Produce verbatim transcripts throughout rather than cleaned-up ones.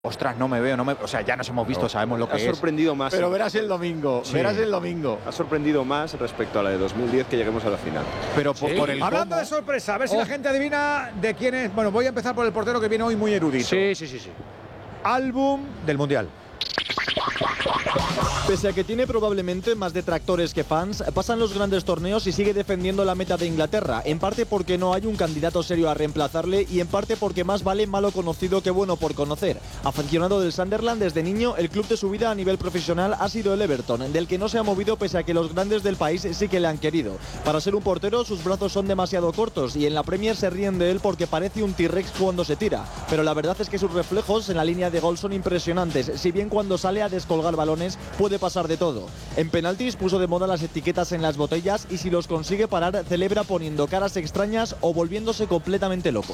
ostras, no me veo, no me, o sea, ya nos hemos visto, no, sabemos lo que es. Ha sorprendido más. Pero verás el domingo, sí. verás el domingo. Ha sorprendido más respecto a la de dos mil diez que lleguemos a la final. Pero por, sí. por el Hablando cómo. de sorpresa, a ver si oh. la gente adivina de quién es. Bueno, voy a empezar por el portero que viene hoy muy erudito. Sí, sí, sí, sí. Álbum del Mundial. Pese a que tiene probablemente más detractores que fans, pasan los grandes torneos y sigue defendiendo la meta de Inglaterra, en parte porque no hay un candidato serio a reemplazarle y en parte porque más vale malo conocido que bueno por conocer. Aficionado del Sunderland desde niño, el club de su vida a nivel profesional ha sido el Everton, del que no se ha movido pese a que los grandes del país sí que le han querido. Para ser un portero, sus brazos son demasiado cortos y en la Premier se ríen de él porque parece un T-Rex cuando se tira, pero la verdad es que sus reflejos en la línea de gol son impresionantes, si bien cuando sale a descolgar balones puede pasar de todo. En penaltis puso de moda las etiquetas en las botellas y si los consigue parar celebra poniendo caras extrañas o volviéndose completamente loco.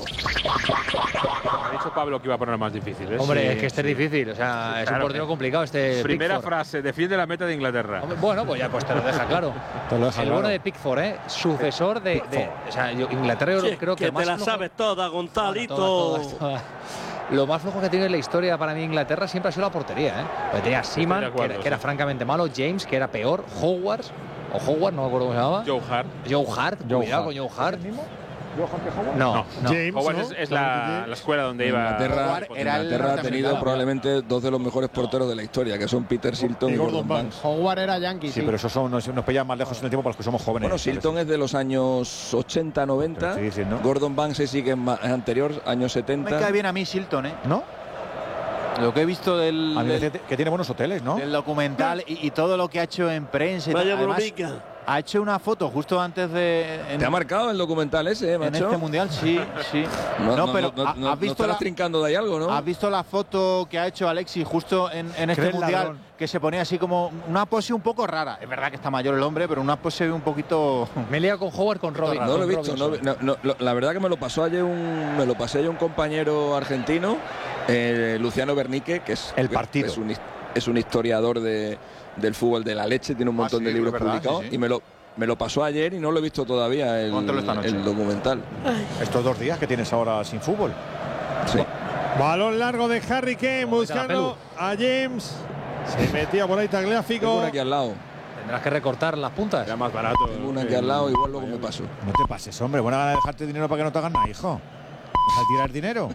Ha dicho Pablo que iba a poner más difícil, ¿eh? Hombre, sí, es que este sí. es difícil, o sea, Sí, es claro, un portero eh. complicado este Primera Pickford. frase, defiende la meta de Inglaterra. Hombre, bueno, pues ya pues te lo deja claro. Te lo deja el claro. bueno de Pickford, ¿eh? Sucesor de, de o sea, yo, Inglaterra yo Sí, creo que, que más te la flojo- sabes toda, Gonzalito. Todas, todas, todas. Lo más flojo que tiene en la historia para mí Inglaterra siempre ha sido la portería, ¿eh? Porque tenía Seaman, de acuerdo, que, era, sí. que era francamente malo, James, que era peor, Howard, o Howard, no me acuerdo cómo se llamaba. Joe Hart. Joe Hart, Joe cuidado Hart. con Joe Hart. ¿Es el mismo? ¿Joe Hart que Howard? No, No. no. James, Howard ¿no? es, es la, la escuela donde iba. Inglaterra, Howard era el Inglaterra ha tenido norteamericano. probablemente dos de los mejores porteros de la historia, que son Peter Shilton y, Y Gordon Gordon Banks. Banks. Howard era yankee, Sí, sí. pero eso son, nos, nos pilla más lejos en el tiempo para los que somos jóvenes. Bueno, Shilton es de los años ochenta, Te lo noventa. estoy diciendo. Gordon Banks sí que es más- es anterior, años Me setenta. cae bien a mí Shilton, ¿eh? ¿No? Lo que he visto del, A mí me del, parece que tiene buenos hoteles, ¿no? del documental y, y todo lo que ha hecho en prensa. y tal. Vaya Además, bromica. ha hecho una foto justo antes de. En, ¿Te ha marcado el documental ese, eh, en macho? este mundial, sí, sí. No, no, pero no, ha- no, ¿has no visto estarás la, trincando de ahí algo, ¿no? ¿has visto la foto que ha hecho Alexis justo en, en este Cree el mundial? ladrón. Que se ponía así como una pose un poco rara. Es verdad que está mayor el hombre, pero una pose un poquito. Me he liado con Howard con Robin. No lo he con visto, no, Robinson. no, no, lo- la verdad que me lo pasó ayer un, me lo pasé ayer un compañero argentino, eh, Luciano Bernique, que es El partido. es un, his- es un historiador de, del fútbol de la leche, tiene un Ah, montón sí, de libros es verdad, publicados sí, sí. y me lo me lo pasó ayer y no lo he visto todavía el, Póntelo esta noche. el documental. Estos dos días que tienes ahora sin fútbol. Sí. Balón largo de Harry Kane Vamos, vete a la buscando a James. Se metía por ahí Tengo Tagliafico. una aquí al lado, Tendrás que recortar las puntas. Era más barato. tengo una aquí al lado, igual luego me paso. No te pases, hombre. Buena gana de dejarte dinero para que no te hagas nada, hijo. ¿Vas a tirar dinero?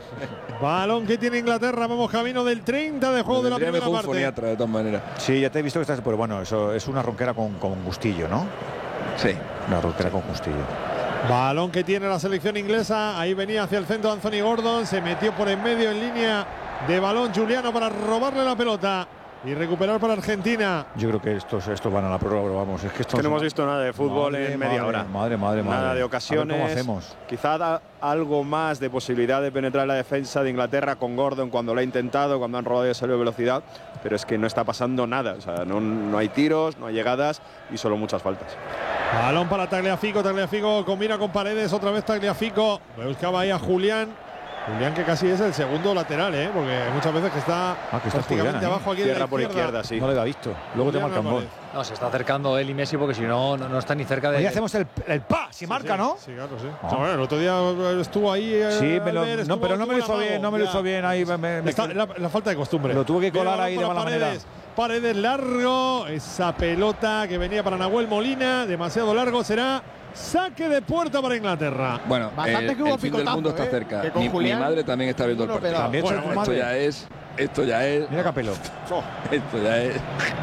Balón que tiene Inglaterra. Vamos camino del treinta de juego de la Tendría primera mejor un parte. foniatra, de todas maneras. Sí, ya te he visto que estás. Pero bueno, eso es una ronquera con, con gustillo, ¿no? Sí. Una ronquera con gustillo. Balón que tiene la selección inglesa. Ahí venía hacia el centro Anthony Gordon. Se metió por en medio en línea de balón Juliano para robarle la pelota y recuperar para Argentina. Yo creo que estos, estos van a la prórroga, pero vamos. Es que, estos Que no hemos visto nada de fútbol Madre, en media madre, hora. Madre, madre, madre. Nada de A ocasiones. ver ¿Cómo hacemos? Quizá da algo más de posibilidad de penetrar en la defensa de Inglaterra con Gordon cuando lo ha intentado, cuando han robado y ha salido de velocidad, pero es que no está pasando nada. O sea, no, no hay tiros, no hay llegadas y solo muchas faltas. Balón para Tagliafico. Tagliafico combina con Paredes. Otra vez Tagliafico. Buscaba ahí a Julián. Julián que casi es el segundo lateral, ¿eh? Porque muchas veces que está, Ah, que está prácticamente Julián ahí. abajo aquí de la Cierra por izquierda, sí. No le da visto. Luego te Julián marcan gol. Álvarez. No, se está acercando él y Messi porque si no, no, no está ni cerca de. Hoy hacemos el, el pa, si marca, Sí, ¿no? Sí, claro, sí. Ah. O sea, bueno, el otro día estuvo ahí. eh, Sí, me lo- Albert, no, estuvo- pero no me lo estuvo hizo en bien, no me lo amago, hizo ya. bien ahí. me- me- Está la, la falta de costumbre. Lo tuve que Bien, colar balón ahí de para mala manera. Paredes. Paredes largo. Esa pelota que venía para Nahuel Molina. Demasiado largo será. Saque de puerta para Inglaterra. Bueno, Bastante el, que hubo el fin del picotazo, mundo está ¿eh? cerca. Que con Mi, mi Julián, madre también está viendo el uno partido. pegado. También Bueno, soy tu bueno, Esto madre. ya es, esto ya es, Mira Capelo. esto ya es.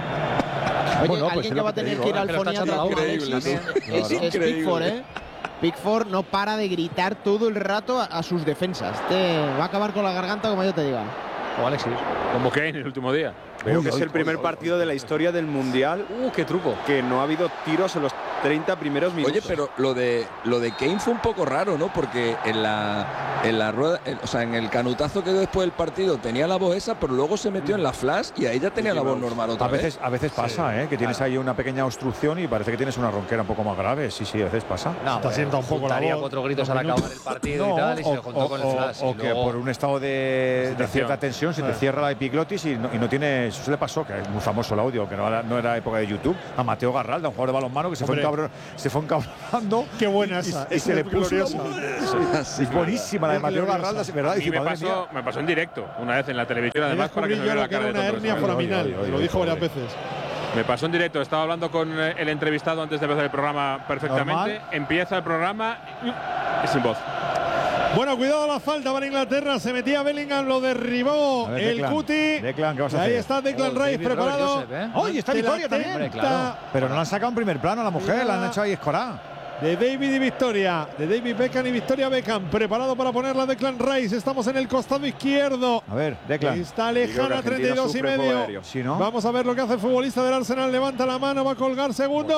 Oye, Bueno, pues alguien es que lo va a que te tener digo, que ir ¿eh? al Que lo está foniatra echando con la Increíble, Alexis, ¿no? ¿eh? es, es Increíble. Pickford, ¿eh? Pickford no para de gritar todo el rato a, a sus defensas. Este va a acabar con la garganta como yo te diga. O Alexis. Como Kane el último día. Creo Uy, que es uy, el primer uy, uy, partido de la historia del Mundial Uh, qué truco. que no ha habido tiros en los treinta primeros minutos. Oye, pero lo de lo de Kane fue un poco raro, ¿no? Porque en la en la rueda, en- o sea, en el canutazo que dio después del partido tenía la voz esa, pero luego se metió en la flash y ahí ya tenía la voz normal otra A veces, vez. a veces pasa, ¿eh? Que tienes ahí una pequeña obstrucción y parece que tienes una ronquera un poco más grave. Sí, sí, a veces pasa. No, Está siendo un poco la juntaría voz. cuatro gritos Dos al acabar minutos. el partido No, y tal y se o, lo juntó con el o- flash. o y que luego- por un estado de, de cierta tensión se te Ah. cierra la epiglotis y no, y no tiene. Eso se le pasó, que es muy famoso el audio, que no era, no era época de YouTube, a Mateo Garralda, un jugador de balonmano que se fue Hombre, en encabronó, se fue encabronando. Qué buena y, esa. y, y se le puso. gloriosa. Es buenísima la de Mateo Garralda, es verdad. A mí me pasó, me pasó en directo una vez en la televisión, además, para que se vea la cara de una tonto. hernia foraminal, lo dijo varias veces. Me pasó en directo, estaba hablando con el entrevistado antes de empezar el programa perfectamente. Normal. Empieza el programa y sin voz. Bueno, cuidado la falta para Inglaterra. Se metía Bellingham, lo derribó ver, el Declan. Cuti. Declan, ¿qué vas a Y ahí hacer? está Declan Oh, Rice David preparado. Robert Joseph, ¿eh? ¡Oye, está Ante la Victoria también! atenta Claro. Pero no la han sacado en primer plano a la mujer, la han hecho ahí escorada. De David y Victoria, de David Beckham y Victoria Beckham, preparado para ponerla Declan Rice. Estamos en el costado izquierdo. A ver, Declan. Está Yo creo que lejana, Argentina treinta y dos y sufre juego medio. aéreo. Si no. Vamos a ver lo que hace el futbolista del Arsenal. Levanta la mano, va a colgar segundo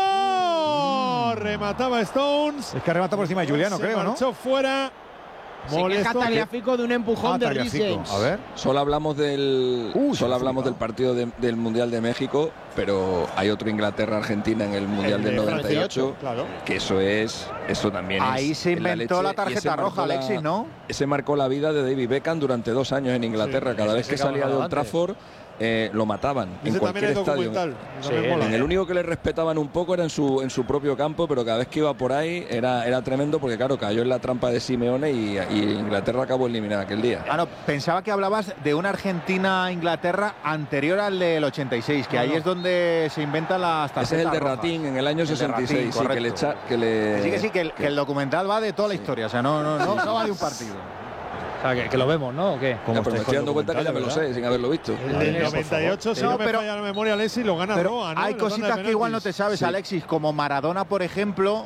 palo. Remataba Stones. Es que arrebata por encima de Juliano, Se creo, ¿no? marchó fuera. Se queja Molestó. Tagliafico de un empujón Ah, de Reece Tagliafico. James. A ver. Solo hablamos del Uh, solo se hablamos flipa. del partido de- del Mundial de México, pero hay otro Inglaterra-Argentina en el Mundial El del de noventa y ocho, claro. que eso es eso también Ahí es se es la inventó leche, la y ese tarjeta marcó roja, la- Alexis, ¿no? Ese marcó la vida de David Beckham durante dos años en Inglaterra. Cada vez que ese que salía de hemos Old hablado Trafford eh, lo mataban en Ese también cualquier es estadio. documental. Sí, También mola. En el único que le respetaban un poco era en su en su propio campo, pero cada vez que iba por ahí era, era tremendo porque claro, cayó en la trampa de Simeone y, y Inglaterra acabó eliminada aquel día. Ah, no, pensaba que hablabas de una Argentina-Inglaterra anterior al del ochenta y seis, que ahí es donde se inventan las tarjetas Ese es el de rojas. Ratín en el año El de sesenta y Ratín, seis, sí, que le correcto. echa, que le Que sí, que sí, que el, que el documental va de toda la historia, o sea, no, no, no, no va de un partido. O sea, que, que lo vemos, ¿no? ¿O qué? Como Ya, pero me estáis estoy con dando cuenta que ya me lo documentales, sé sin haberlo visto. El del noventa y ocho, si No, no me pero- falla la memoria, Alexis, lo gana Pero Roa, ¿no? hay En la tanda cositas de que igual no te penaltis. sabes, Sí. Alexis, como Maradona, por ejemplo,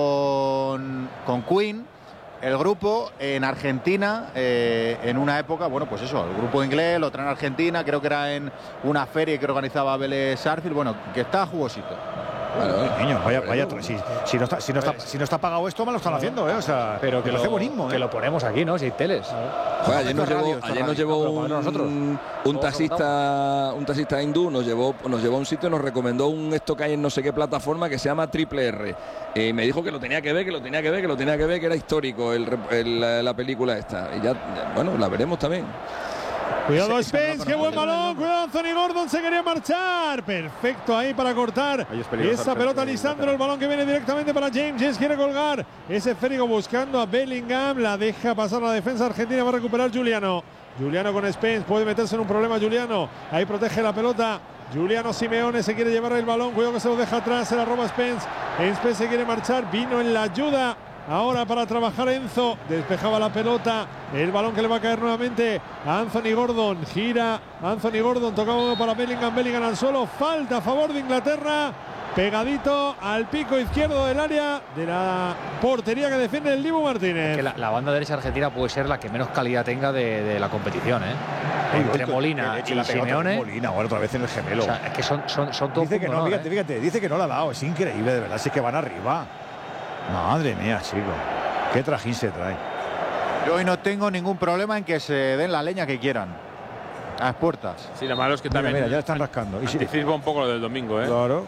con, con Queen, el grupo en Argentina, eh, en una época, bueno, pues eso, el grupo inglés, lo traen a Argentina, creo que era en una feria que organizaba Vélez Sarsfield, bueno, que está jugosito. Bueno, ¿eh? Niño, vaya, vaya, si, si, no está, si, no está, si no está pagado esto, mal lo están haciendo, ¿eh? O sea, Pero que me lo, parece buenismo, ¿eh? que lo ponemos aquí, ¿no? Si hay teles. Joder, ayer nos Esto es radio, llevó, esto es ayer nos radio. llevó No, pero para nosotros. un, un taxista, un taxista hindú, nos llevó, nos llevó a un sitio y nos recomendó un esto que hay en no sé qué plataforma que se llama Triple R. Y me dijo que lo tenía que ver, que lo tenía que ver, que lo tenía que ver, que era histórico el, rep- el- la, la película esta. Y ya, ya, bueno, la veremos también. Cuidado Ese- ese Spence, no qué lo buen conozco. balón. Cuidado Anthony Gordon, se quería marchar. Perfecto ahí para cortar Ahí es peligroso esa el pelota centro de Lisandro. El balón que viene directamente para James. James quiere colgar. Ese esférico buscando a Bellingham. La deja pasar la defensa argentina. Va a recuperar Juliano. Juliano con Spence. Puede meterse en un problema Juliano. Ahí protege la pelota. Juliano Simeone se quiere llevar el balón. Cuidado que se lo deja atrás. Se la roba Spence. Spence se quiere marchar. Vino en la ayuda. Ahora para trabajar Enzo, despejaba la pelota, el balón que le va a caer nuevamente a Anthony Gordon, gira Anthony Gordon, tocaba para Bellingham, Bellingham al suelo, falta a favor de Inglaterra, pegadito al pico izquierdo del área de la portería que defiende el Dibu Martínez. Que la, la banda derecha argentina puede ser la que menos calidad tenga de, de la competición, ¿eh? Entre Molina y Simeone. Molina, ahora otra vez en el gemelo. O sea, es que son, son, son todos Dice que no, puntos, fíjate, ¿eh? fíjate, dice que no la ha dado. Es increíble, de verdad, si es que van arriba. Madre mía, chico. Qué trajín se trae. Yo hoy no tengo ningún problema en que se den la leña que quieran. A las puertas. Sí, lo malo es que Mira, también mira, ya están rascando. Y sí, anticipa un poco lo del domingo, ¿eh? claro.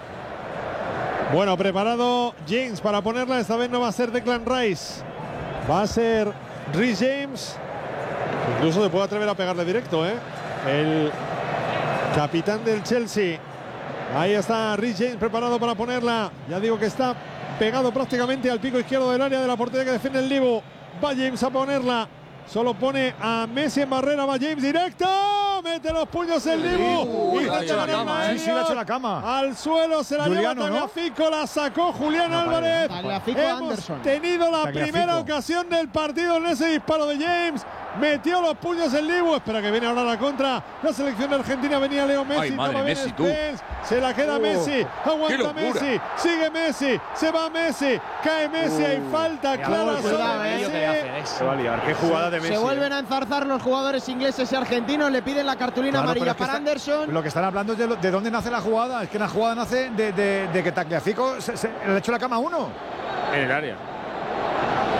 Bueno, preparado James para ponerla, esta vez no va a ser Declan Rice, va a ser Reece James. Incluso se puede atrever a pegarle directo, ¿eh? El capitán del Chelsea. Ahí está Reece James preparado para ponerla. Ya digo que está pegado prácticamente al pico izquierdo del área de la portería que defiende el Dibu. Va James a ponerla. Solo pone a Messi en barrera. Va James directo. Mete los puños el Dibu. Uy, Intenta le ha hecho la ganar cama, una ¿eh? Sí, le ha hecho la Elliot. cama. Al suelo se la Juliano, lleva ¿no? Tagliafico. La sacó Julián Álvarez. Tagliafico Hemos Anderson. tenido la Tagliafico. primera ocasión del partido en ese disparo de James. Metió los puños el Dibu. Espera que viene ahora la contra. La selección de Argentina venía Leo Messi. Ay, madre, Toma bien Messi, tú. Spence. Se la queda Oh, Messi. qué Aguanta locura. Messi. Sigue Messi. Se va Messi. Cae Messi. Hay falta Mira, clara cuidado, sobre cuidado, Messi. eh. que le hacen, es- Se va a liar. Qué jugada de Messi. Se vuelven a enzarzar los jugadores ingleses y argentinos. Le piden la cartulina Claro, pero amarilla es que para está- Anderson. Lo que están hablando es de, lo- de dónde nace la jugada. Es que la jugada nace de, de- de que Tagliafico se, se- le ha hecho la cama a uno. En el área.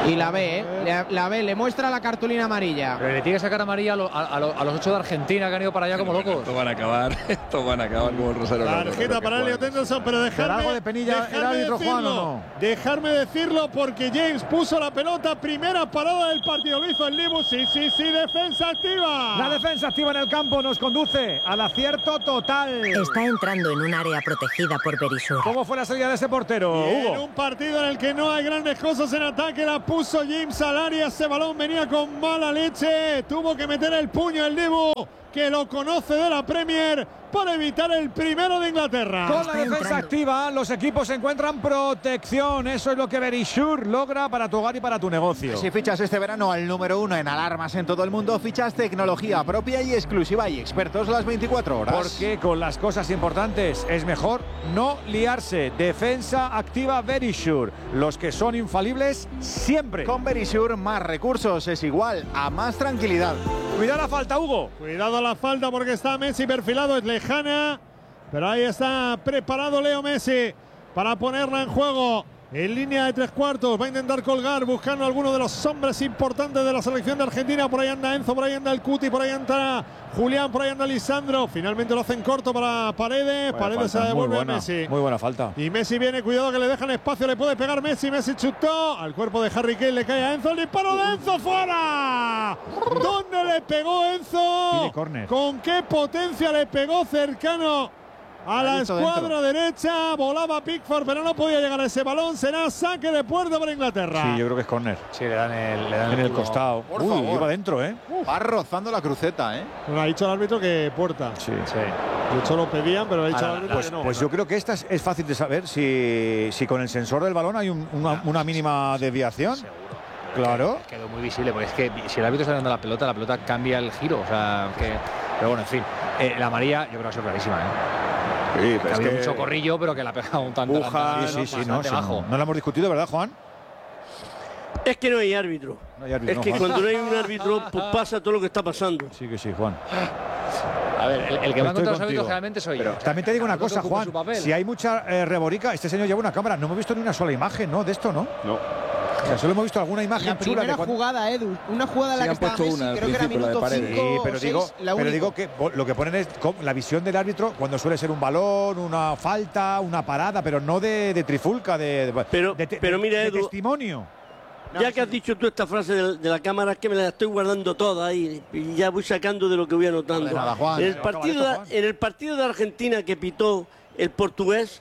Y la ve, ¿eh? La, la ve, le muestra la cartulina amarilla. Pero le tiene que sacar amarilla a, lo, a, a, lo, a los ocho de Argentina que han ido para allá como locos. Estos van a acabar, estos van a acabar como el Rosario. Tarjeta para Elliot Anderson, pero dejarme, algo de penilla el árbitro, Juan, ¿o no? Dejarme decirlo porque James puso la pelota, primera parada del partido, lo hizo el Dibu, sí, sí, sí, defensa activa. La defensa activa en el campo nos conduce al acierto total. Está entrando en un área protegida por Berisur. ¿Cómo fue la salida de ese portero, Hugo? En un partido en el que no hay grandes cosas en ataque, la puso James al área, ese balón venía con mala leche, tuvo que meter el puño el Dibu, que lo conoce de la Premier, para evitar el primero de Inglaterra. Con la defensa activa, los equipos encuentran protección. Eso es lo que Berisur logra para tu hogar y para tu negocio. Si fichas este verano al número uno en alarmas en todo el mundo, fichas tecnología propia y exclusiva y expertos las veinticuatro horas. Porque con las cosas importantes es mejor no liarse. Defensa activa Berisur. Los que son infalibles siempre. Con Berisur, más recursos es igual a más tranquilidad. Cuidado la falta, Hugo. Cuidado a la falta porque está Messi perfilado, es lejana, pero ahí está preparado Leo Messi para ponerla en juego. En línea de tres cuartos, va a intentar colgar buscando a alguno de los hombres importantes de la selección de Argentina. Por ahí anda Enzo, por ahí anda el Cuti, por ahí anda Julián, por ahí anda Lisandro. Finalmente lo hacen corto para Paredes. Vaya Paredes falta, se devuelve buena, a Messi. Muy buena falta. Y Messi viene, cuidado que le dejan espacio, le puede pegar Messi. Messi chutó al cuerpo de Harry Kane, le cae a Enzo. El disparo de Enzo fuera. ¿Dónde le pegó Enzo? ¿Con qué potencia le pegó cercano a la escuadra derecha? Volaba Pickford, pero no podía llegar a ese balón. Será saque de puerta para Inglaterra. Sí, yo creo que es córner. Sí, le dan el, le dan en el, el costado. Por Uy, favor. iba dentro, ¿eh? Uh, va rozando la cruceta, ¿eh? Bueno, ha dicho el árbitro que puerta. Sí. Sí. De hecho lo pedían, pero ha dicho Ahora, el árbitro pues, que no. pues yo creo que esta es, es fácil de saber si, si con el sensor del balón hay un, una, una mínima desviación. Seguro. Claro. Quedó muy visible, porque es que si el árbitro está dando la pelota, la pelota cambia el giro. O sea, que. Pero bueno, en fin. Eh, la amarilla, yo creo que ha sido clarísima, ¿eh? Sí, Ha habido mucho corrillo, pero que la ha pegado un tanto. Buja, sí, sí, no, sí, bajo. no, no lo hemos discutido, ¿verdad, Juan? Es que no hay árbitro. No hay árbitro, es no, que Juan. cuando no hay un árbitro, pues pasa todo lo que está pasando. Sí, que sí, Juan. A ver, el, el que Estoy va contra los contigo. árbitros generalmente soy yo. También te digo una Cada uno cosa, que ocupe Juan. su papel. Si hay mucha eh, reborica, este señor lleva una cámara. No hemos visto ni una sola imagen, ¿no? De esto, ¿no? No. O sea, solo hemos visto alguna imagen La chula. primera De cuando... jugada, Edu. Una jugada en la Sí, que han estaba puesto Messi, una al creo que era principio, la de minuto Paredes. cinco Sí, pero o digo, seis, la pero única. digo que bo- lo que ponen es co- la visión del árbitro cuando suele ser un balón, una falta, una parada, pero no de, de trifulca, de, de, Pero- de te- pero de- mira, de Edu, testimonio. Ya que has dicho tú esta frase de, de la cámara, es que me la estoy guardando toda ahí y ya voy sacando de lo que voy anotando. De nada, Juan. En el No, partido, acaba esto, de, en el partido de Argentina que pitó el portugués,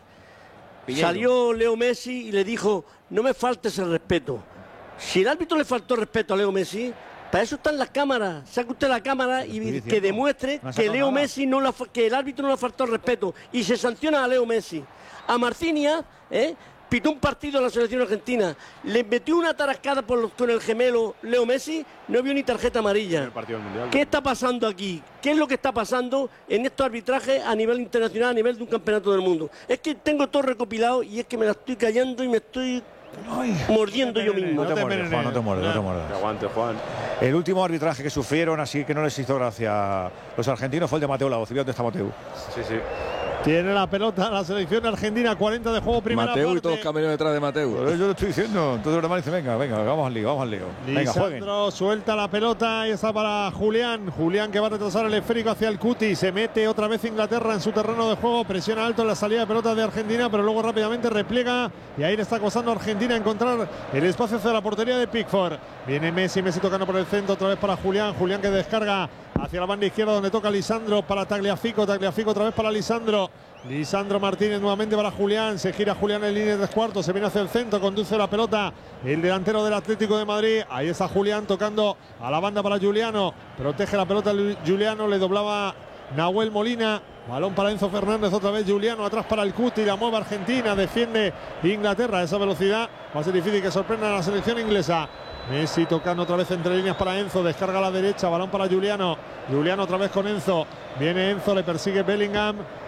salió Leo Messi y le dijo: no me faltes el respeto. Si el árbitro le faltó respeto a Leo Messi, para eso están las cámaras. Saca usted la cámara y diciendo. que demuestre No ha que sacado Leo nada. Messi no la, fa- que el árbitro no le faltó el respeto y se sanciona a Leo Messi. A Marcinia, ¿eh? pitó un partido en la selección argentina, le metió una tarascada por los- con el gemelo Leo Messi, no vio ni tarjeta amarilla. El partido del Mundial. ¿Qué está pasando aquí? ¿Qué es lo que está pasando en estos arbitrajes a nivel internacional, a nivel de un campeonato del mundo? Es que tengo todo recopilado y es que me la estoy callando y me estoy mordiendo yo mismo. No te muerdes, Juan, no te muerdes, no te muerdes. Que aguante, Juan. El último arbitraje que sufrieron, así que no les hizo gracia los argentinos, fue el de Mateo Lago. ¿Dónde está Mateo? Sí, sí. Tiene la pelota la selección argentina, cuarenta de juego, primera Mateo parte. y todos camerinos detrás de Mateo. Pues yo lo estoy diciendo. Entonces Román dice, venga, venga, vamos al lío, vamos al lío. Venga, jueguen. Lisandro suelta la pelota y está para Julián. Julián que va a retrasar el esférico hacia el Cuti. Se mete otra vez Inglaterra en su terreno de juego. Presiona alto en la salida de pelota de Argentina, pero luego rápidamente repliega. Y ahí le está costando a Argentina encontrar el espacio hacia la portería de Pickford. Viene Messi, Messi tocando por el centro, otra vez para Julián. Julián que descarga hacia la banda izquierda donde toca Lisandro para Tagliafico. Tagliafico otra vez para Lisandro. Lisandro Martínez nuevamente para Julián. Se gira Julián en línea de tres cuartos. Se viene hacia el centro. Conduce la pelota el delantero del Atlético de Madrid. Ahí está Julián tocando a la banda para Juliano. Protege la pelota Juliano. Le doblaba Nahuel Molina. Balón para Enzo Fernández. Otra vez Juliano. Atrás para el Cuti. La mueve Argentina. Defiende Inglaterra. A esa velocidad va a ser difícil que sorprenda a la selección inglesa. Messi tocando otra vez entre líneas para Enzo. Descarga a la derecha. Balón para Juliano. Juliano otra vez con Enzo. Viene Enzo. Le persigue Bellingham.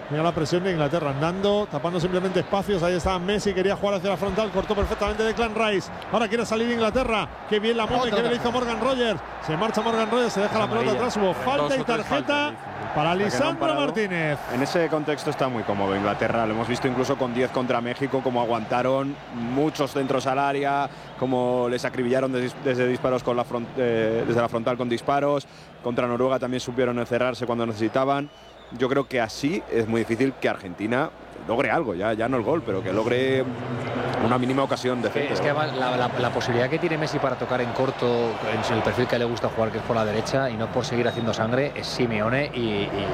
Mira la presión de Inglaterra andando, tapando simplemente espacios. Ahí está Messi, quería jugar hacia la frontal, cortó perfectamente Declan Rice. Ahora quiere salir Inglaterra. Qué bien la mueve, qué bien le hizo Morgan Rogers. Se marcha Morgan Rogers, se deja la pelota atrás. Hubo falta y tarjeta para Lisandro Martínez. En ese contexto está muy cómodo Inglaterra. Lo hemos visto incluso con diez contra México, como aguantaron muchos centros al área, como les acribillaron desde, desde disparos con la front, eh, desde la frontal con disparos. Contra Noruega también supieron encerrarse cuando necesitaban. Yo creo que así es muy difícil que Argentina logre algo, ya, ya no el gol, pero que logre una mínima ocasión de Es que además la, la, la posibilidad que tiene Messi para tocar en corto, en el perfil que le gusta jugar, que es por la derecha, y no por seguir haciendo sangre, es Simeone y, y,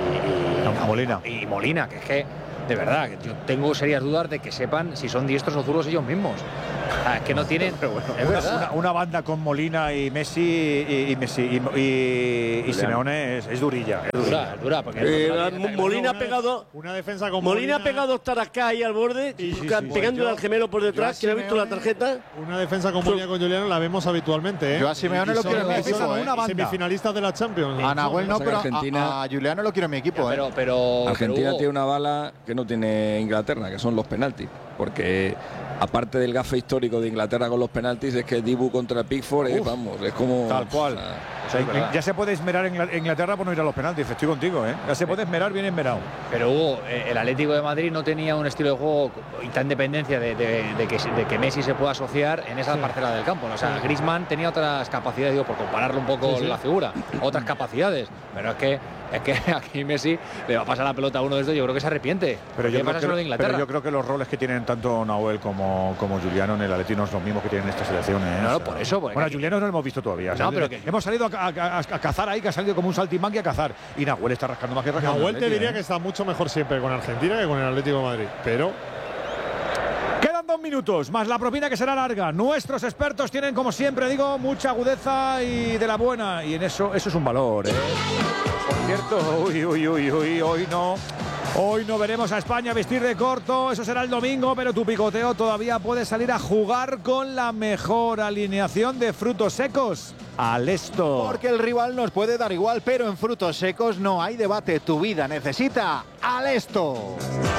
y, no, Molina. Y Molina, que es que, de verdad, yo tengo serias dudas de que sepan si son diestros o zurdos ellos mismos. Ah, es que no tienen. Pero bueno, es una, verdad. Una, una banda con Molina y Messi y, y Messi y, y, y Simeone es, es durilla. Es dura, es dura. Porque eh, Molina ha pegado. Una defensa con Molina ha pegado estar acá ahí al borde, sí, sí, sí, pegándole al gemelo por detrás. ¿Quién ha visto la tarjeta? Una defensa con Molina con Juliano la vemos habitualmente. ¿eh? Yo a Simeone lo quiero en mi equipo. ¿eh? Semifinalistas de la Champions. A Nahuel no, pero Argentina, a, a Juliano lo quiero en mi equipo. Ya, pero, ¿eh? pero, Argentina pero tiene una bala que no tiene Inglaterra, que son los penaltis. Porque aparte del gafe histórico de Inglaterra con los penaltis, es que Dibu contra Pickford es, vamos, es como... Tal cual. O sea, o sea, ya se puede esmerar en Inglaterra por no ir a los penaltis, estoy contigo, ¿eh? Ya se puede esmerar bien esmerado. Pero Hugo, el Atlético de Madrid no tenía un estilo de juego y tan dependencia de, de, de, que, de que Messi se pueda asociar en esa sí. parcela del campo. O sea, sí. Griezmann tenía otras capacidades, digo, por compararlo un poco sí, sí. la figura, otras capacidades, pero es que es que aquí Messi le va a pasar la pelota a uno de estos, yo creo que se arrepiente. Pero yo, pasa creo que, de Inglaterra. pero yo creo que los roles que tienen tanto Nahuel como, como Juliano en el Atlético no son los mismos que tienen en esta selección. ¿eh? No, no, por eso. Bueno, a Juliano no lo hemos visto todavía. No, pero que... Hemos salido a, a, a, a cazar ahí, que ha salido como un saltimbanqui a cazar. Y Nahuel está rascando más que rascando. Nahuel te diría ¿eh? que está mucho mejor siempre con Argentina que con el Atlético de Madrid. Pero... Quedan dos minutos, más la propina que será larga. Nuestros expertos tienen, como siempre digo, mucha agudeza y de la buena. Y en eso, eso es un valor, ¿eh? Por cierto, uy, uy, uy, uy, hoy no. Hoy no veremos a España vestir de corto, eso será el domingo, pero tu picoteo todavía puede salir a jugar con la mejor alineación de frutos secos. Alesto. Porque el rival nos puede dar igual, pero en frutos secos no hay debate. Tu vida necesita Alesto.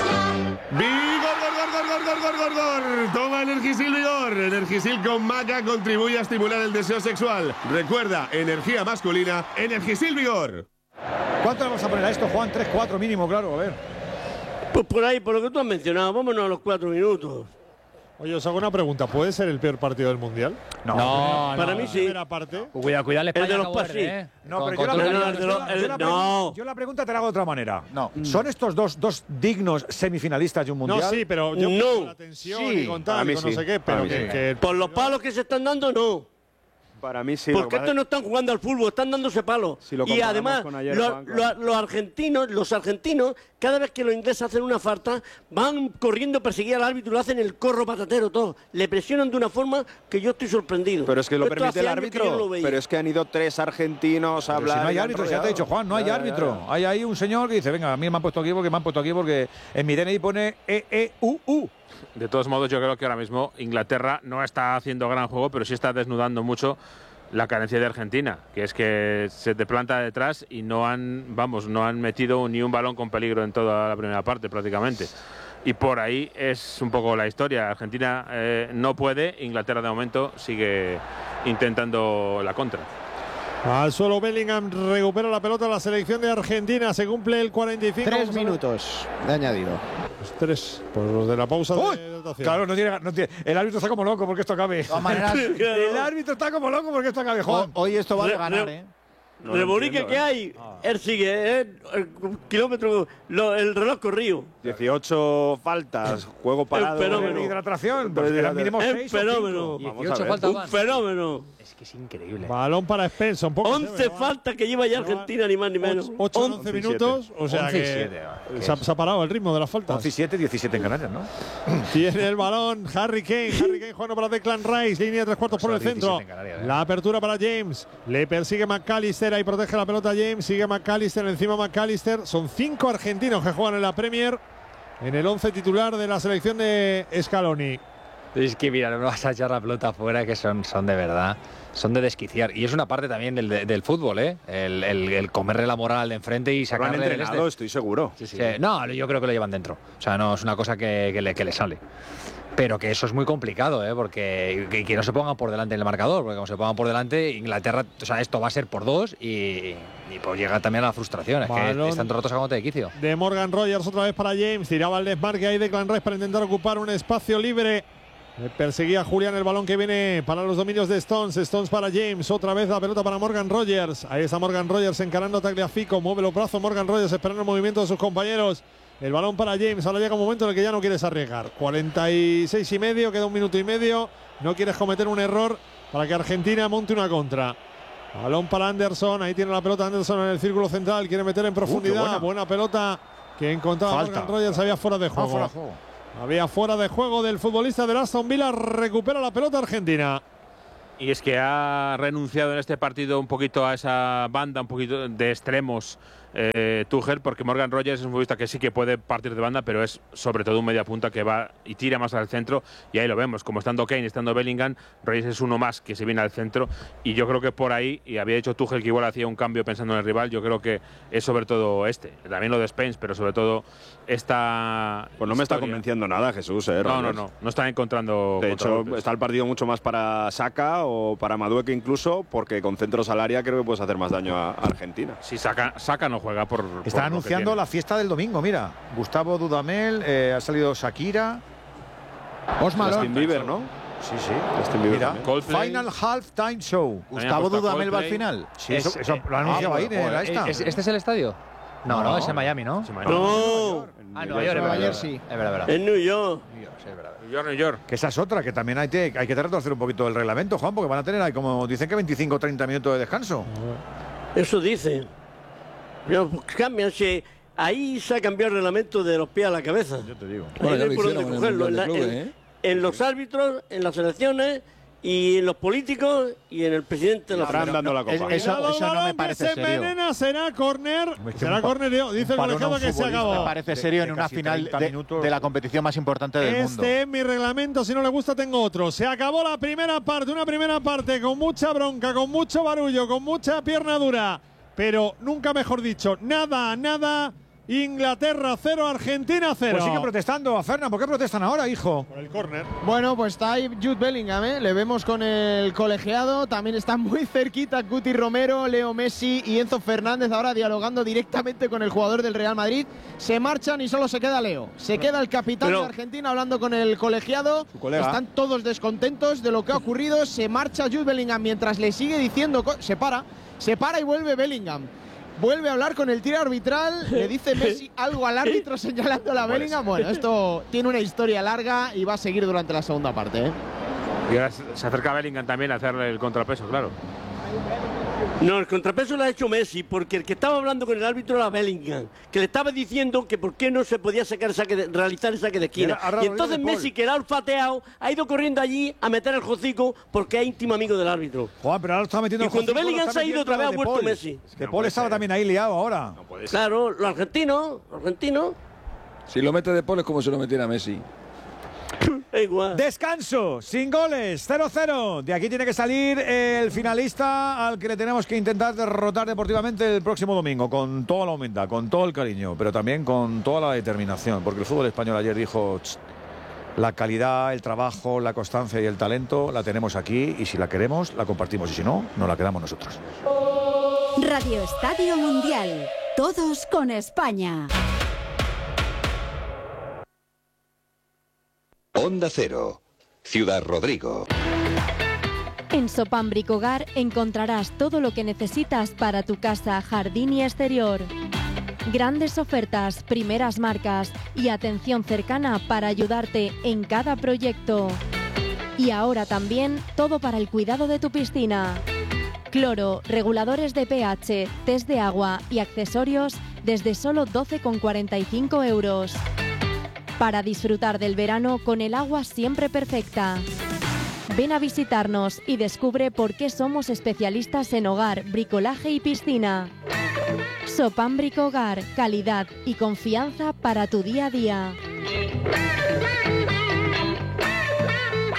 ¡Vigor, gor, gor, gor, gor, gor, gor! Toma Energisil Vigor. Energisil con maca contribuye a estimular el deseo sexual. Recuerda, energía masculina, Energisil Vigor. ¿Cuánto le vamos a poner a esto, Juan? tres cuatro mínimo, claro, a ver. Pues por ahí, por lo que tú has mencionado, vámonos a los cuatro minutos. Oye, os hago una pregunta. ¿Puede ser el peor partido del Mundial? No, no, para no, mí no. sí. Primera parte. Cuidado, cuidado, España el de los no pasis. ¿eh? No, con, pero yo la, no, pregunta, no, yo, la, yo, la pregunta, no. yo la pregunta te la hago de otra manera. No. ¿Son estos dos, dos dignos semifinalistas de un Mundial? No, sí, pero yo no. con la tensión Sí. y con tal, y con sí. no sé qué, pero que, sí. que... Por los palos que se están dando, no. Para mí sí. Porque estos no están jugando al fútbol, están dándose palos. Si lo y además, con ayer, lo, Juan, lo, claro. los argentinos, los argentinos, cada vez que los ingleses hacen una falta, van corriendo a perseguir al árbitro y lo hacen el corro patatero todo. Le presionan de una forma que yo estoy sorprendido. Pero es que lo Esto permite hace el años que yo árbitro. no lo veía. Pero es que han ido tres argentinos a Pero hablar. si no hay y han árbitro, ya te he rodeado. dicho, Juan, no hay Ya, ya, árbitro. ya. Hay ahí un señor que dice, venga, a mí me han puesto aquí porque me han puesto aquí porque en mi D N I pone E E U U. De todos modos, yo creo que ahora mismo Inglaterra no está haciendo gran juego, pero sí está desnudando mucho la carencia de Argentina, que es que se te planta detrás y no han, vamos, no han metido ni un balón con peligro en toda la primera parte prácticamente. Y por ahí es un poco la historia. Argentina eh, no puede, Inglaterra de momento sigue intentando la contra. Al suelo Bellingham recupera la pelota la selección de Argentina. Se cumple el cuarenta y cinco. Tres minutos de añadido. Pues tres, por los de la pausa ¡Uy! de dotación. Claro, no tiene, no tiene, el árbitro está como loco porque esto acabe. Maneras, el árbitro está como loco porque esto acabe, Juan. Hoy esto va a Re- ganar, re- ¿eh? No lo Rebolique entiendo, que ¿eh? hay, él sigue, ¿eh? el kilómetro, lo- el reloj corrido. dieciocho faltas, juego parado. fenómeno. De hidratación, Pero pues eran mínimo Es seis o fenómeno. cinco. Vamos a dieciocho ver. faltas Un van. fenómeno. Es que es increíble. Balón para Spencer. Un poco once faltas que lleva ya Argentina, ni más ni menos. ocho On- once minutos. O sea once y que siete, se ha, se ha parado el ritmo de las faltas. once y siete, diecisiete en Canarias, ¿no? Tiene el balón Harry Kane. Harry Kane jugando para Declan Rice. Línea de tres cuartos por el centro. diecisiete en Canarias, ¿eh? La apertura para James. Le persigue McAllister. Ahí protege la pelota James. Sigue McAllister. Encima McAllister. Son cinco argentinos que juegan en la Premier. En el once titular de la selección de Scaloni. Es que mira, no me vas a echar la pelota afuera, que son, son de verdad, son de desquiciar. Y es una parte también del, del fútbol, ¿eh? El, el, el comerle la moral al de enfrente y sacarle... Lo han entrenado, este. estoy seguro. Sí, sí. Sí, no, yo creo que lo llevan dentro. O sea, no es una cosa que, que, le, que le sale. Pero que eso es muy complicado, ¿eh? Porque que, que no se pongan por delante en el marcador, porque como se pongan por delante, Inglaterra, o sea, esto va a ser por dos y, y pues llega también a la frustración. Es Balón que están rotos sacándote de quicio. De Morgan Rogers otra vez para James, tiraba el desmarque ahí de Declan Rice para intentar ocupar un espacio libre. Perseguía Julián el balón que viene para los dominios de Stones. Stones para James. Otra vez la pelota para Morgan Rogers. Ahí está Morgan Rogers encarando a Tagliafico. Mueve los brazos Morgan Rogers esperando el movimiento de sus compañeros. El balón para James. Ahora llega un momento en el que ya no quieres arriesgar. cuarenta y seis y medio. Queda un minuto y medio. No quieres cometer un error para que Argentina monte una contra. Balón para Anderson. Ahí tiene la pelota Anderson en el círculo central. Quiere meter en profundidad. Uh, buena. buena pelota que encontraba Falta. Morgan Rogers. Había fuera de juego. Ah, fuera de juego. Había fuera de juego del futbolista del Aston Villa. Recupera la pelota Argentina. Y es que ha renunciado en este partido un poquito a esa banda, un poquito de extremos eh, Tuchel, porque Morgan Rogers es un futbolista que sí que puede partir de banda, pero es sobre todo un media punta que va y tira más al centro, y ahí lo vemos, como estando Kane, estando Bellingham, Rogers es uno más que se viene al centro, y yo creo que por ahí, y había dicho Tuchel que igual hacía un cambio pensando en el rival, yo creo que es sobre todo este, también lo de Spence, pero sobre todo esta... Pues no me está convenciendo nada, Jesús, eh, No, no, no, no están encontrando... De hecho, está el partido mucho más para Saka o para Madueke incluso, porque con centros al área creo que puedes hacer más daño a Argentina. Si Saka, Saka no juega por... Está por anunciando la fiesta del domingo, mira. Gustavo Dudamel, eh, ha salido Shakira. Justin Bieber, ¿no? Sí, sí. Justin Bieber mira, Coldplay. Final Halftime Show. Gustavo Dudamel va al final. Sí, eso, eso lo anunciaba ahí. Ah, esta. ¿Este es el estadio? No, no, no, es en Miami, ¿no? No. Ah, Nueva York, Nueva York, sí. Es verdad, verdad. En New York. New York, New York. Que esa es otra, que también hay, te, hay que retorcer un poquito el reglamento, Juan, porque van a tener ahí, como dicen, que veinticinco o treinta minutos de descanso. Eso dicen. Pero cambian, si ahí se ha cambiado el reglamento de los pies a la cabeza. Yo te digo. Ahí no hay por dónde cogerlo. En, la, en, ¿eh? en los árbitros, en las selecciones y en los políticos y en el presidente de la Federación. dando la copa. Eso, eso no me parece se serio. Envenena, será córner. Será córner, dice el colegiado que se acabó. Me parece serio en una final de, de la competición más importante del este mundo. Este es mi reglamento, si no le gusta tengo otro. Se acabó la primera parte, una primera parte con mucha bronca, con mucho barullo, con mucha pierna dura. Pero nunca mejor dicho, nada, nada. Inglaterra cero, Argentina cero. Pues sigue protestando a Fernan. ¿Por qué protestan ahora, hijo? Por el córner. Bueno, pues está ahí Jude Bellingham, ¿eh? Le vemos con el colegiado. También está muy cerquita Cuti Romero, Leo Messi y Enzo Fernández ahora dialogando directamente con el jugador del Real Madrid. Se marchan y solo se queda Leo. Se queda el capitán Pero, de Argentina hablando con el colegiado. Están todos descontentos de lo que ha ocurrido. Se marcha Jude Bellingham mientras le sigue diciendo... Se para, se para y vuelve Bellingham. Vuelve a hablar con el tiro arbitral, le dice Messi algo al árbitro señalando a Bellingham. Bueno, esto tiene una historia larga y va a seguir durante la segunda parte, ¿eh? Y ahora se acerca Bellingham también a hacerle el contrapeso, claro. No, el contrapeso lo ha hecho Messi, porque el que estaba hablando con el árbitro era Bellingham, que le estaba diciendo que por qué no se podía sacar el saque de, realizar el saque de esquina. Y entonces Messi, que era olfateado, ha ido corriendo allí a meter el hocico porque es íntimo amigo del árbitro. Juan, pero ahora lo está metiendo y cuando Bellingham se ha ido otra vez ha vuelto Paul. Messi. Es que no Paul estaba ser. también ahí liado ahora. No puede ser. Claro, los argentinos, los argentinos. Si lo mete de Paul es como si lo metiera Messi. Igual. Descanso, sin goles, cero cero. De aquí tiene que salir el finalista al que le tenemos que intentar derrotar deportivamente el próximo domingo, con toda la humildad, con todo el cariño, pero también con toda la determinación, porque el fútbol español ayer dijo, la calidad, el trabajo, la constancia y el talento la tenemos aquí, y si la queremos, la compartimos, y si no, nos la quedamos nosotros. Radio Estadio Mundial, todos con España. Onda Cero, Ciudad Rodrigo. En Sopam Bricogar encontrarás todo lo que necesitas para tu casa, jardín y exterior. Grandes ofertas, primeras marcas y atención cercana para ayudarte en cada proyecto. Y ahora también todo para el cuidado de tu piscina. Cloro, reguladores de pH, test de agua y accesorios desde solo doce con cuarenta y cinco euros. Para disfrutar del verano con el agua siempre perfecta. Ven a visitarnos y descubre por qué somos especialistas en hogar, bricolaje y piscina. Sopam Bricogar, calidad y confianza para tu día a día.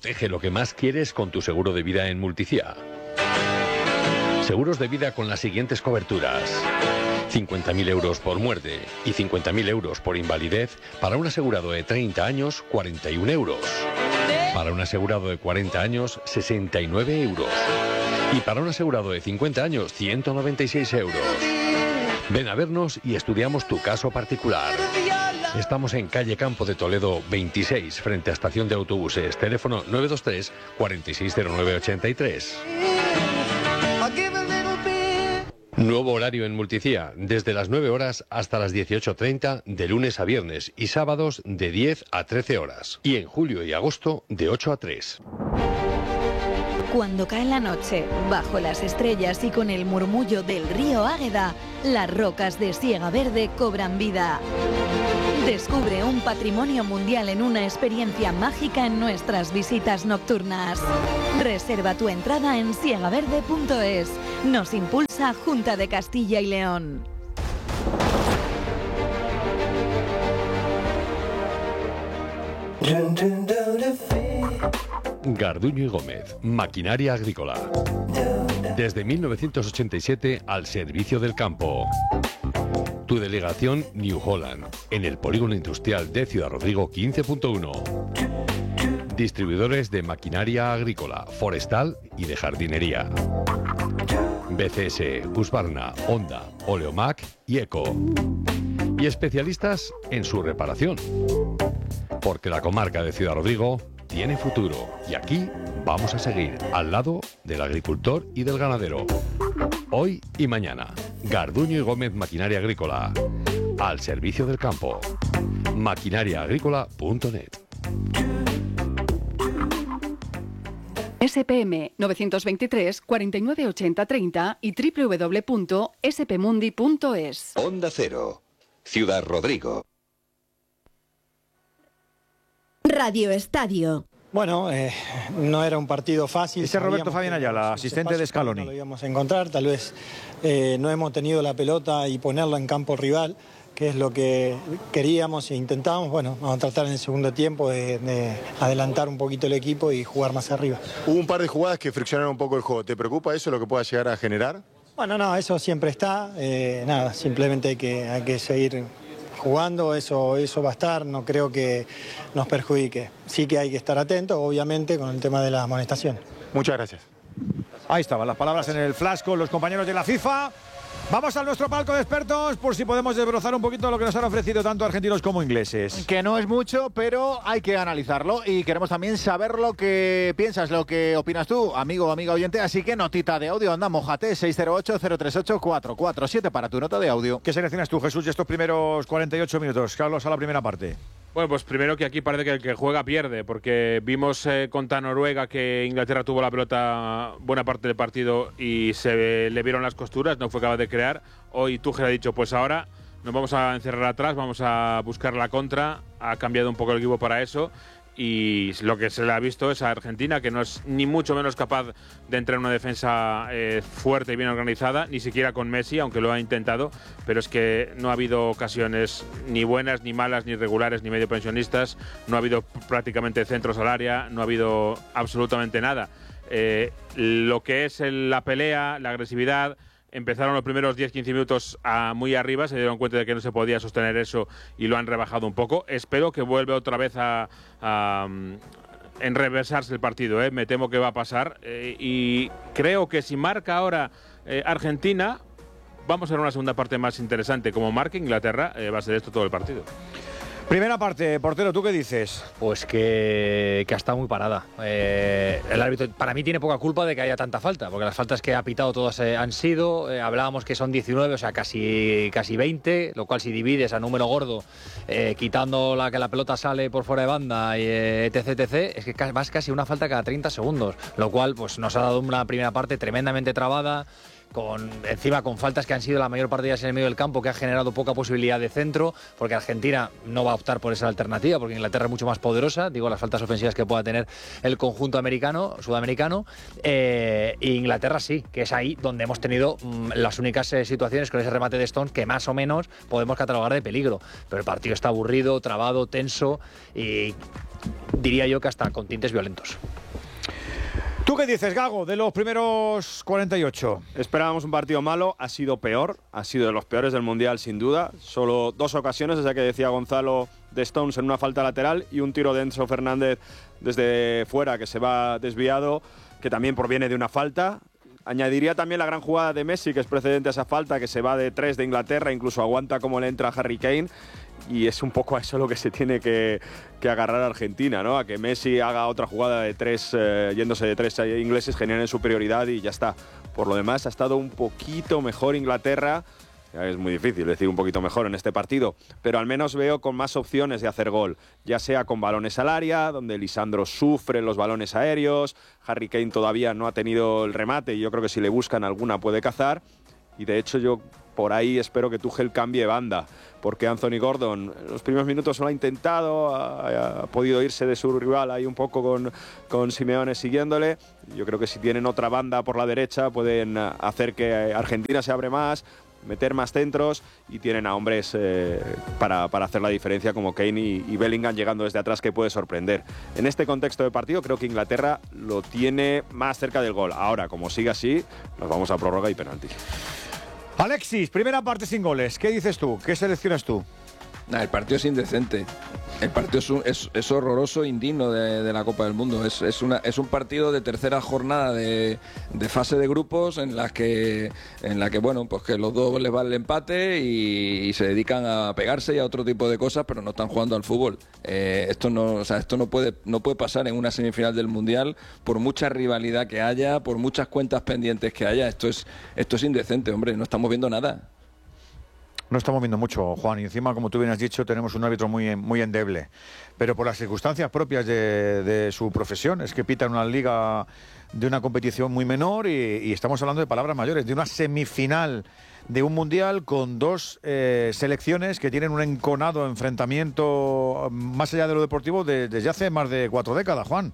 Protege lo que más quieres con tu seguro de vida en Multicía. Seguros de vida con las siguientes coberturas. cincuenta mil euros por muerte y cincuenta mil euros por invalidez para un asegurado de treinta años, cuarenta y un euros. Para un asegurado de cuarenta años, sesenta y nueve euros. Y para un asegurado de cincuenta años, ciento noventa y seis euros. Ven a vernos y estudiamos tu caso particular. Estamos en calle Campo de Toledo veintiséis, frente a estación de autobuses. Teléfono nueve dos tres, cuatro seis cero nueve ocho tres. Nuevo horario en Multicía, desde las nueve horas hasta las dieciocho treinta, de lunes a viernes y sábados de diez a trece horas. Y en julio y agosto de ocho a tres. Cuando cae la noche, bajo las estrellas y con el murmullo del río Águeda, las rocas de Siega Verde cobran vida. Descubre un patrimonio mundial en una experiencia mágica en nuestras visitas nocturnas. Reserva tu entrada en siega verde punto es. Nos impulsa Junta de Castilla y León. Garduño y Gómez, maquinaria agrícola. Desde mil novecientos ochenta y siete al servicio del campo. Tu delegación New Holland, en el polígono industrial de Ciudad Rodrigo quince punto uno. Distribuidores de maquinaria agrícola, forestal y de jardinería. B C S, Husqvarna, Honda, Oleomac y Eco. Y especialistas en su reparación. Porque la comarca de Ciudad Rodrigo tiene futuro y aquí vamos a seguir al lado del agricultor y del ganadero. Hoy y mañana, Garduño y Gómez Maquinaria Agrícola, al servicio del campo. maquinaria agrícola punto net. S P M novecientos veintitrés, cuarenta y nueve ochenta treinta y doble u doble u doble u punto s p mundi punto es. Onda Cero, Ciudad Rodrigo. Radio Estadio. Bueno, eh, no era un partido fácil. Ese es Roberto Fabián Ayala, asistente de Scaloni. No lo íbamos a encontrar, tal vez eh, no hemos tenido la pelota y ponerla en campo rival, que es lo que queríamos e intentábamos. Bueno, vamos a tratar en el segundo tiempo de, de adelantar un poquito el equipo y jugar más arriba. Hubo un par de jugadas que friccionaron un poco el juego. ¿Te preocupa eso, lo que pueda llegar a generar? Bueno, no, eso siempre está. Eh, nada, simplemente hay que, hay que seguir jugando, eso, eso va a estar, no creo que nos perjudique. Sí que hay que estar atentos, obviamente, con el tema de las amonestaciones. Muchas gracias. Ahí estaban las palabras en el flash con los compañeros de la FIFA. Vamos a nuestro palco de expertos por si podemos desbrozar un poquito lo que nos han ofrecido tanto argentinos como ingleses. Que no es mucho, pero hay que analizarlo y queremos también saber lo que piensas, lo que opinas tú, amigo o amiga oyente. Así que notita de audio, anda, mójate, seis cero ocho, cero tres ocho, cuatro cuatro siete para tu nota de audio. ¿Qué seleccionas tú, Jesús, de estos primeros cuarenta y ocho minutos? Carlos, a la primera parte. Bueno, pues primero que aquí parece que el que juega pierde, porque vimos eh, contra Noruega que Inglaterra tuvo la pelota buena parte del partido y se le vieron las costuras, no fue capaz de crear. Hoy Tuchel ha dicho, pues ahora nos vamos a encerrar atrás, vamos a buscar la contra, ha cambiado un poco el equipo para eso. Y lo que se le ha visto es a Argentina, que no es ni mucho menos capaz de entrar en una defensa eh, fuerte y bien organizada, ni siquiera con Messi, aunque lo ha intentado, pero es que no ha habido ocasiones ni buenas, ni malas, ni regulares, ni medio pensionistas, no ha habido prácticamente centros al área, no ha habido absolutamente nada. Eh, lo que es el, la pelea, la agresividad. Empezaron los primeros diez quince minutos a muy arriba, se dieron cuenta de que no se podía sostener eso y lo han rebajado un poco. Espero que vuelva otra vez a, a enreversarse el partido, ¿eh? Me temo que va a pasar. Eh, y creo que si marca ahora eh, Argentina, vamos a ver una segunda parte más interesante. Como marque Inglaterra, eh, va a ser esto todo el partido. Primera parte, portero, ¿tú qué dices? Pues que, que ha estado muy parada. Eh, el árbitro para mí tiene poca culpa de que haya tanta falta, porque las faltas que ha pitado todas eh, han sido, eh, hablábamos que son diecinueve, o sea, casi, casi veinte, lo cual si divides a número gordo, eh, quitando la que la pelota sale por fuera de banda, y, eh, etc, etc, es que vas casi una falta cada treinta segundos, lo cual pues nos ha dado una primera parte tremendamente trabada, con encima con faltas que han sido la mayor parte de ellas en el medio del campo, que ha generado poca posibilidad de centro, porque Argentina no va a optar por esa alternativa, porque Inglaterra es mucho más poderosa, digo, las faltas ofensivas que pueda tener el conjunto americano, sudamericano, eh, e Inglaterra sí, que es ahí donde hemos tenido mmm, las únicas eh, situaciones con ese remate de Stones que más o menos podemos catalogar de peligro, pero el partido está aburrido, trabado, tenso y diría yo que hasta con tintes violentos. ¿Tú qué dices, Gago, de los primeros cuarenta y ocho? Esperábamos un partido malo, ha sido peor, ha sido de los peores del Mundial sin duda. Solo dos ocasiones, esa que decía Gonzalo, de Stones en una falta lateral y un tiro de Enzo Fernández desde fuera que se va desviado, que también proviene de una falta. Añadiría también la gran jugada de Messi, que es precedente a esa falta, que se va de tres de Inglaterra, incluso aguanta como le entra a Harry Kane. Y es un poco a eso lo que se tiene que, que agarrar a Argentina, ¿no? A que Messi haga otra jugada de tres, eh, yéndose de tres ingleses, generen superioridad y ya está. Por lo demás, ha estado un poquito mejor Inglaterra. Es muy difícil decir un poquito mejor en este partido, pero al menos veo con más opciones de hacer gol, ya sea con balones al área, donde Lisandro sufre los balones aéreos, Harry Kane todavía no ha tenido el remate y yo creo que si le buscan alguna puede cazar, y de hecho yo por ahí espero que Tuchel cambie banda, porque Anthony Gordon en los primeros minutos lo ha intentado, ha, ha podido irse de su rival ahí un poco con, con Simeone siguiéndole. Yo creo que si tienen otra banda por la derecha pueden hacer que Argentina se abre más, meter más centros y tienen a hombres eh, para, para hacer la diferencia como Kane y, y Bellingham llegando desde atrás, que puede sorprender. En este contexto de partido creo que Inglaterra lo tiene más cerca del gol. Ahora, como siga así, nos vamos a prórroga y penalti. Alexis, primera parte sin goles. ¿Qué dices tú? ¿Qué seleccionas tú? Nah, el partido es indecente. El partido es, un, es, es horroroso, indigno de, de la Copa del Mundo. Es, es, una, es un partido de tercera jornada de, de fase de grupos en la que, en la que bueno, pues que los dos les va el empate y, y se dedican a pegarse y a otro tipo de cosas, pero no están jugando al fútbol. Eh, esto no, o sea, esto no puede, no puede pasar en una semifinal del Mundial, por mucha rivalidad que haya, por muchas cuentas pendientes que haya. Esto es, esto es indecente, hombre. No estamos viendo nada. No estamos viendo mucho, Juan, y encima, como tú bien has dicho, tenemos un árbitro muy, muy endeble. Pero por las circunstancias propias de, de su profesión, es que pita en una liga de una competición muy menor y, y estamos hablando de palabras mayores, de una semifinal de un mundial con dos eh, selecciones que tienen un enconado enfrentamiento más allá de lo deportivo de, desde hace más de cuatro décadas, Juan.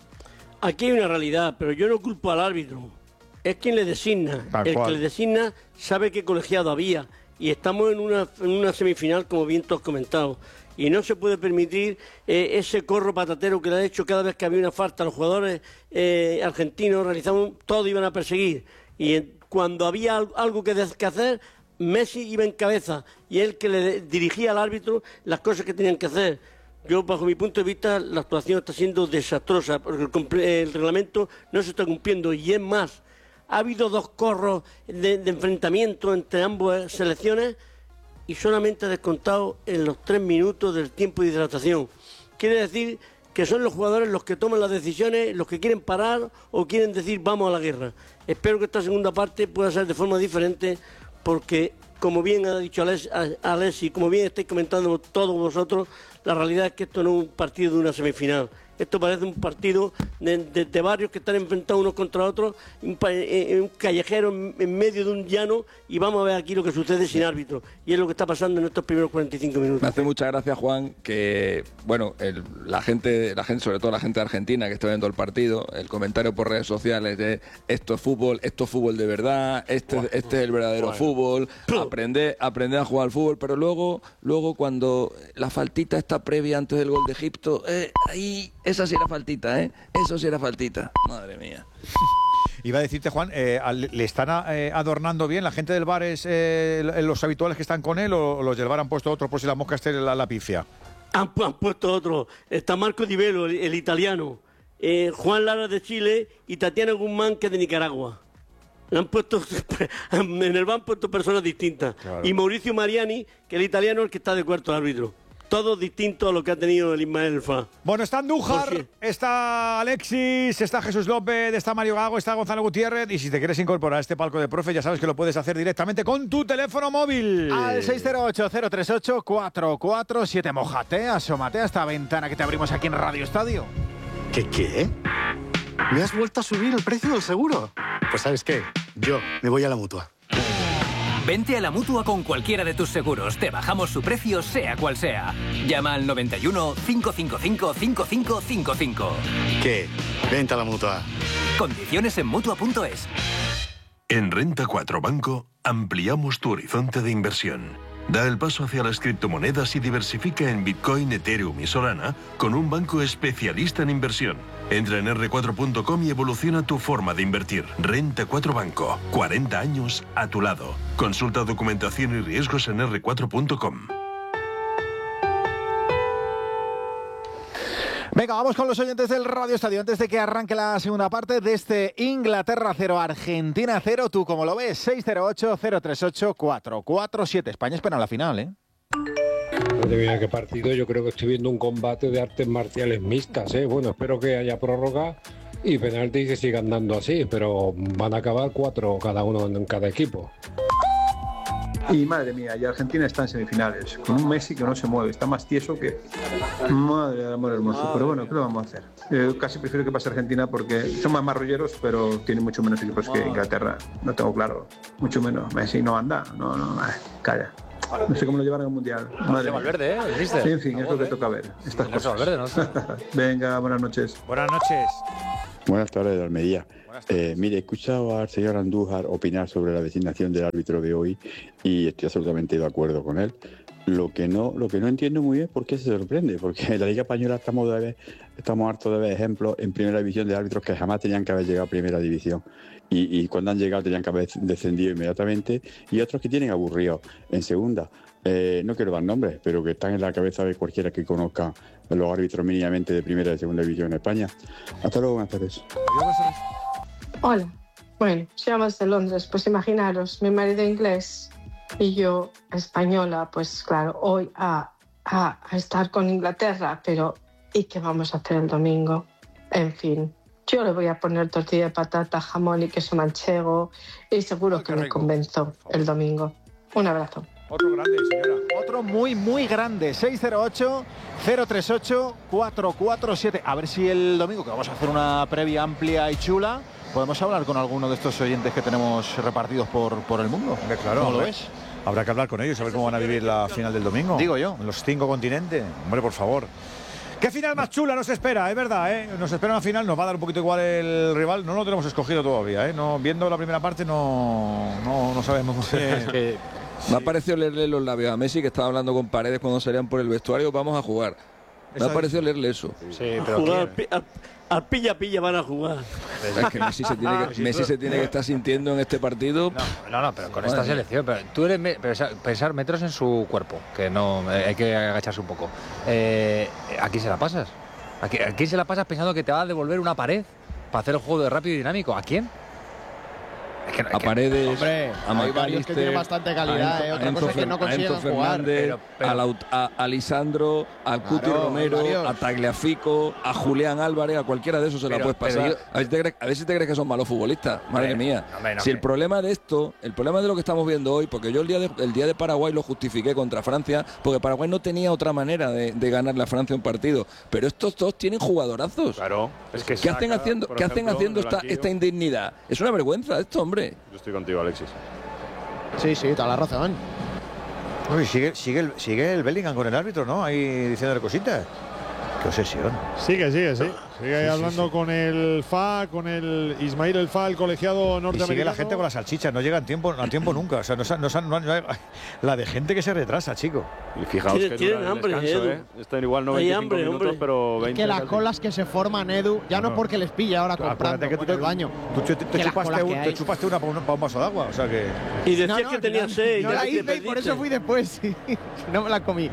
Aquí hay una realidad, pero yo no culpo al árbitro. Es quien le designa. Tal El cual. que le designa sabe qué colegiado había. Y estamos en una, en una semifinal, como bien tú has comentado. Y no se puede permitir eh, ese corro patatero que le ha hecho cada vez que había una falta. Los jugadores eh, argentinos realizaban todo, iban a perseguir. Y en, cuando había al, algo que, de, que hacer, Messi iba en cabeza. Y él que le de, dirigía al árbitro las cosas que tenían que hacer. Yo, bajo mi punto de vista, la actuación está siendo desastrosa, porque el, el reglamento no se está cumpliendo. Y es más, ha habido dos corros de, de enfrentamiento entre ambas selecciones y solamente ha descontado en los tres minutos del tiempo de hidratación. Quiere decir que son los jugadores los que toman las decisiones, los que quieren parar o quieren decir vamos a la guerra. Espero que esta segunda parte pueda ser de forma diferente, porque, como bien ha dicho Alessi, como bien estáis comentando todos vosotros, la realidad es que esto no es un partido de una semifinal. Esto parece un partido de, de, de barrios que están enfrentados unos contra otros, un, un callejero en, en medio de un llano, y vamos a ver aquí lo que sucede sin árbitro. Y es lo que está pasando en estos primeros cuarenta y cinco minutos. Me hace mucha gracia, Juan, que bueno, el, la gente, la gente, sobre todo la gente de Argentina que está viendo el partido, el comentario por redes sociales de esto es fútbol, esto es fútbol de verdad, este, wow. este es el verdadero wow. fútbol, aprende, aprende a jugar al fútbol, pero luego, luego cuando la faltita está previa antes del gol de Egipto, eh, ahí esa sí era faltita, ¿eh? Eso sí era faltita. Madre mía. Iba a decirte, Juan, eh, ¿le están eh, adornando bien? ¿La gente del bar es eh, los habituales que están con él o los del bar han puesto otro por si la mosca esté la, la pifia? Han, han puesto otro. Está Marco Di Velo, el, el italiano, eh, Juan Lara de Chile y Tatiana Guzmán, que es de Nicaragua. Han puesto, en el bar han puesto personas distintas. Claro. Y Mauricio Mariani, que el italiano es el que está de cuarto árbitro. Todo distinto a lo que ha tenido el Ismael Fa. Bueno, está Andújar, está Alexis, está Jesús López, está Mario Gago, está Gonzalo Gutiérrez. Y si te quieres incorporar a este palco de profe, ya sabes que lo puedes hacer directamente con tu teléfono móvil. Al seis cero ocho, cero tres ocho, cuatro cuatro siete. Mójate, asómate a esta ventana que te abrimos aquí en Radio Estadio. ¿Qué qué? ¿Me has vuelto a subir el precio del seguro? Pues ¿sabes qué? Yo me voy a la Mutua. Vente a la Mutua con cualquiera de tus seguros. Te bajamos su precio, sea cual sea. Llama al noventa y uno, cinco cinco cinco, cinco cinco cinco cinco. ¿Qué? Vente a la Mutua. Condiciones en Mutua punto es. En Renta cuatro Banco ampliamos tu horizonte de inversión. Da el paso hacia las criptomonedas y diversifica en Bitcoin, Ethereum y Solana con un banco especialista en inversión. Entra en erre cuatro punto com y evoluciona tu forma de invertir. Renta cuatro Banco, cuarenta años a tu lado. Consulta documentación y riesgos en erre cuatro punto com. Venga, vamos con los oyentes del Radio Estadio. Antes de que arranque la segunda parte de este Inglaterra cero, Argentina cero, ¿tú cómo lo ves? seis cero ocho, cero tres ocho, cuatro cuatro siete. España espera la final, ¿eh? No te mira qué partido, yo creo que estoy viendo un combate de artes marciales mixtas, ¿eh? Bueno, espero que haya prórroga y penalti y que sigan dando así, pero van a acabar cuatro cada uno en cada equipo. Y madre mía, y Argentina está en semifinales, con un Messi que no se mueve, está más tieso que... Madre del amor hermoso, pero bueno, ¿qué lo vamos a hacer? Eh, casi prefiero que pase Argentina porque son más marrulleros, pero tienen mucho menos equipos que Inglaterra, no tengo claro, mucho menos. Messi no anda, no, no, eh, calla. No sé cómo lo llevarán al Mundial. Madre Valverde, ¿eh? ¿Viste? Sí, en fin, es lo que toca ver, estas cosas. Valverde, ¿no? Venga, buenas noches. Buenas noches. Buenas tardes, de Almería. Eh, mire, he escuchado al señor Andújar opinar sobre la designación del árbitro de hoy y estoy absolutamente de acuerdo con él. Lo que no, lo que no entiendo muy bien es por qué se sorprende, porque en la Liga Española estamos, de ver, estamos hartos de ver ejemplos en primera división de árbitros que jamás tenían que haber llegado a primera división y, y cuando han llegado tenían que haber descendido inmediatamente, y otros que tienen aburridos en segunda. Eh, no quiero dar nombres, pero que están en la cabeza de cualquiera que conozca los árbitros mínimamente de primera y segunda división en España. Hasta luego, buenas tardes. Hola, bueno, llamas de Londres, pues imaginaros, mi marido inglés y yo española, pues claro, hoy a, a, a estar con Inglaterra, pero ¿y qué vamos a hacer el domingo? En fin, yo le voy a poner tortilla de patata, jamón y queso manchego y seguro oh, que me convenzo el domingo. Un abrazo. Otro grande, señora. Otro muy, muy grande. seis cero ocho, cero tres ocho, cuatro cuatro siete. A ver si el domingo, que vamos a hacer una previa amplia y chula, podemos hablar con alguno de estos oyentes que tenemos repartidos por, por el mundo. Hombre, claro, ¿Cómo lo hombre. ves? Habrá que hablar con ellos, a ver cómo van a vivir la final del domingo. Digo yo. En los cinco continentes. Hombre, por favor. ¿Qué final más chula nos espera? Es verdad, ¿eh? Nos espera una final, nos va a dar un poquito igual el rival. No lo tenemos escogido todavía, ¿eh? No, viendo la primera parte no, no, no sabemos. Es que me ha parecido leerle los labios a Messi, que estaba hablando con Paredes cuando salían por el vestuario. Vamos a jugar. Me ha parecido leerle eso. Sí, pero jugar, al, al pilla pilla van a jugar. Es que Messi se tiene que, Messi se tiene que estar sintiendo en este partido. No, no, no, pero con esta selección. Pero tú eres pensar, pensar metros en su cuerpo, que no hay que agacharse un poco. Eh, ¿A quién se la pasas? ¿A quién, ¿A quién se la pasas pensando que te va a devolver una pared para hacer el juego de rápido y dinámico? ¿A quién? Es que, a es Paredes, hombre, a hay varios que tienen bastante calidad, eh. Otra cosa es que no consiguen jugar. Pero, pero, a, Laut, a, a Lisandro, a claro, Cuti Romero, a Tagliafico, a Julián Álvarez, a cualquiera de esos se pero, la puedes pasar. Yo, a, ver si te crees, a ver si te crees que son malos futbolistas, madre mía. No, no, no, si el problema de esto, el problema de lo que estamos viendo hoy, porque yo el día de, el día de Paraguay lo justifiqué contra Francia, porque Paraguay no tenía otra manera de, de ganarle a Francia un partido, pero estos dos tienen jugadorazos. Claro, es que ¿Qué hacen haciendo, ¿qué hacen haciendo esta, esta indignidad? Es una vergüenza esto, hombre. Yo estoy contigo, Alexis. Sí, sí, toda la razón. Uy, sigue, sigue, el, sigue el Bellingham con el árbitro, ¿no? Ahí diciéndole cositas. Qué obsesión. Sigue, sigue, sí. Sigue ahí sí, hablando sí, sí. con el F A, con el Ismail El F A, el colegiado norteamericano. Y sigue la gente con las salchichas, no llega a tiempo, a tiempo nunca. O sea, no, no, no, no, la de gente que se retrasa, chico. Y fijaos que tienen hambre, descanso, Edu. ¿eh? Están igual noventa y cinco hambre, minutos, hombre. pero es veinte. que las colas que se forman, Edu, ya no, no porque les pilla ahora comprando que tú en el baño. Tú te, te, chupaste, un, te chupaste una para un, para un vaso de agua, o sea que... Y decías no, no, que tenía sed. No la hice y por eso fui después. No me la comí.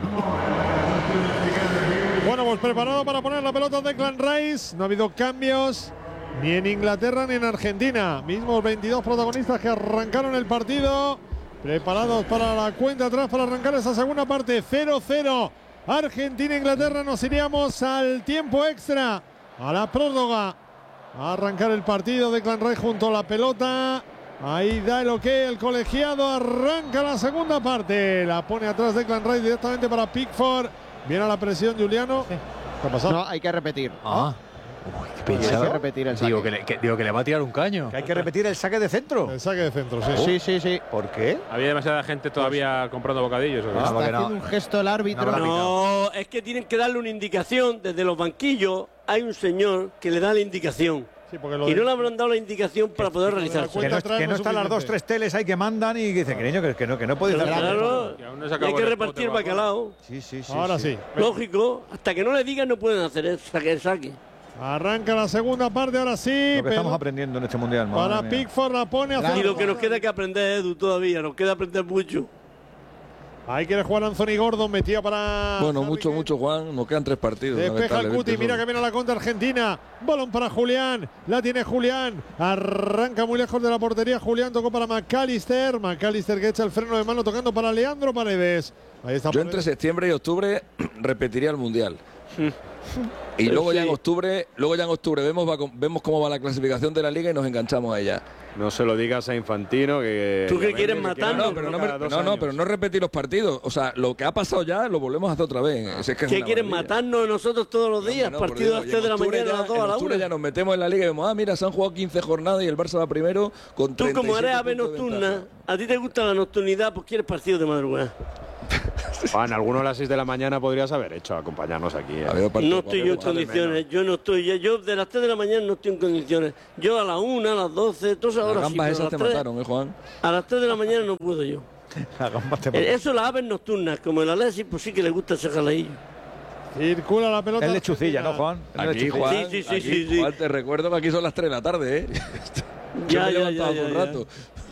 Bueno, pues preparado para poner la pelota de Declan Rice. No ha habido cambios ni en Inglaterra ni en Argentina. Mismos veintidós protagonistas que arrancaron el partido. Preparados para la cuenta atrás para arrancar esa segunda parte. cero cero. Argentina-Inglaterra. Nos iríamos al tiempo extra. A la prórroga. A arrancar el partido. Declan Rice junto a la pelota. Ahí da el ok el colegiado. Arranca la segunda parte. La pone atrás Declan Rice directamente para Pickford. Viene a la presión Juliano. ¿Qué ha pasado? No, hay que repetir. Ah. Pensaba- Hay que repetir el saque. Digo que, le, que- digo que le va a tirar un caño. Que hay que repetir el saque de centro. El saque de centro, sí. Sí, sí, sí. ¿Por qué? Había demasiada gente todavía comprando bocadillos. ¿o qué? Está haciendo un gesto el árbitro. No, es que tienen que darle una indicación. Desde los banquillos hay un señor que le da la indicación. Sí, porque lo Y de- no le habrán dado la indicación para poder realizarse. Que no, que no están las dos, tres teles ahí que mandan y que dicen, cariño, que, que no, que no puede Pero hacer claro, Que aún no se y acabó hay que el repartir spot de bacalao. Sí, sí, sí. Ahora sí. Lógico, hasta que no le digan no pueden hacer el saque. El saque. Arranca la segunda parte, ahora sí. Lo que estamos pero aprendiendo en este mundial. madre para mía. Pickford la pone a Y lo que nos queda que aprender, Edu, todavía. Nos queda aprender mucho. Ahí quiere jugar Anthony Gordon, metía para. Bueno, mucho, mucho, Juan. Nos quedan tres partidos. Despeja el lamentablemente, Cuti, mira solo. que viene la contra Argentina. Balón para Julián. La tiene Julián. Arranca muy lejos de la portería. Julián tocó para McAllister. McAllister que echa el freno de mano tocando para Leandro Paredes. Ahí está Yo Paredes. entre septiembre y octubre repetiría el mundial. Y luego ya en octubre, luego ya en octubre vemos, va- vemos cómo va la clasificación de la liga y nos enganchamos a ella. No se lo digas a Infantino que. ¿Tú qué que quieres que matarnos? No, pero no, me- cada dos no, no, años. pero no repetir los partidos. O sea, lo que ha pasado ya lo volvemos a hacer otra vez. Es que es ¿Qué una quieren maravilla. matarnos nosotros todos los días? No, por Partido a las Dios, y tres de en la octubre mañana, a ya- las dos en a la octubre una. ya nos metemos en la liga y vemos, ah, mira, se han jugado quince jornadas y el Barça va primero con Tú, como eres ave treinta y siete puntos de nocturna, ventaja. a ti te gusta la nocturnidad, pues quieres partido de madrugada. Juan, alguno a las seis de la mañana podrías haber hecho acompañarnos aquí. ¿eh? No estoy yo en condiciones, yo no estoy, yo- yo de las tres de la mañana no estoy en condiciones. Yo a las una, a las doce, todas esas Las horas sí, gambas pero a esas las te tres- mataron, ¿eh, Juan? A las tres de la mañana no puedo yo. La gamba te Eh, mata. Eso las aves nocturnas, como el Alexis, pues sí que le gusta ese jalaillo. Circula la pelota. Es lechucilla, ¿no, Juan? Es Aquí, lechucilla. Juan, Sí, sí, sí, aquí, sí, sí. Juan, te recuerdo que aquí son las tres de la tarde, ¿eh? Yo Ya, me he ya, levantado ya, hace un ya, rato.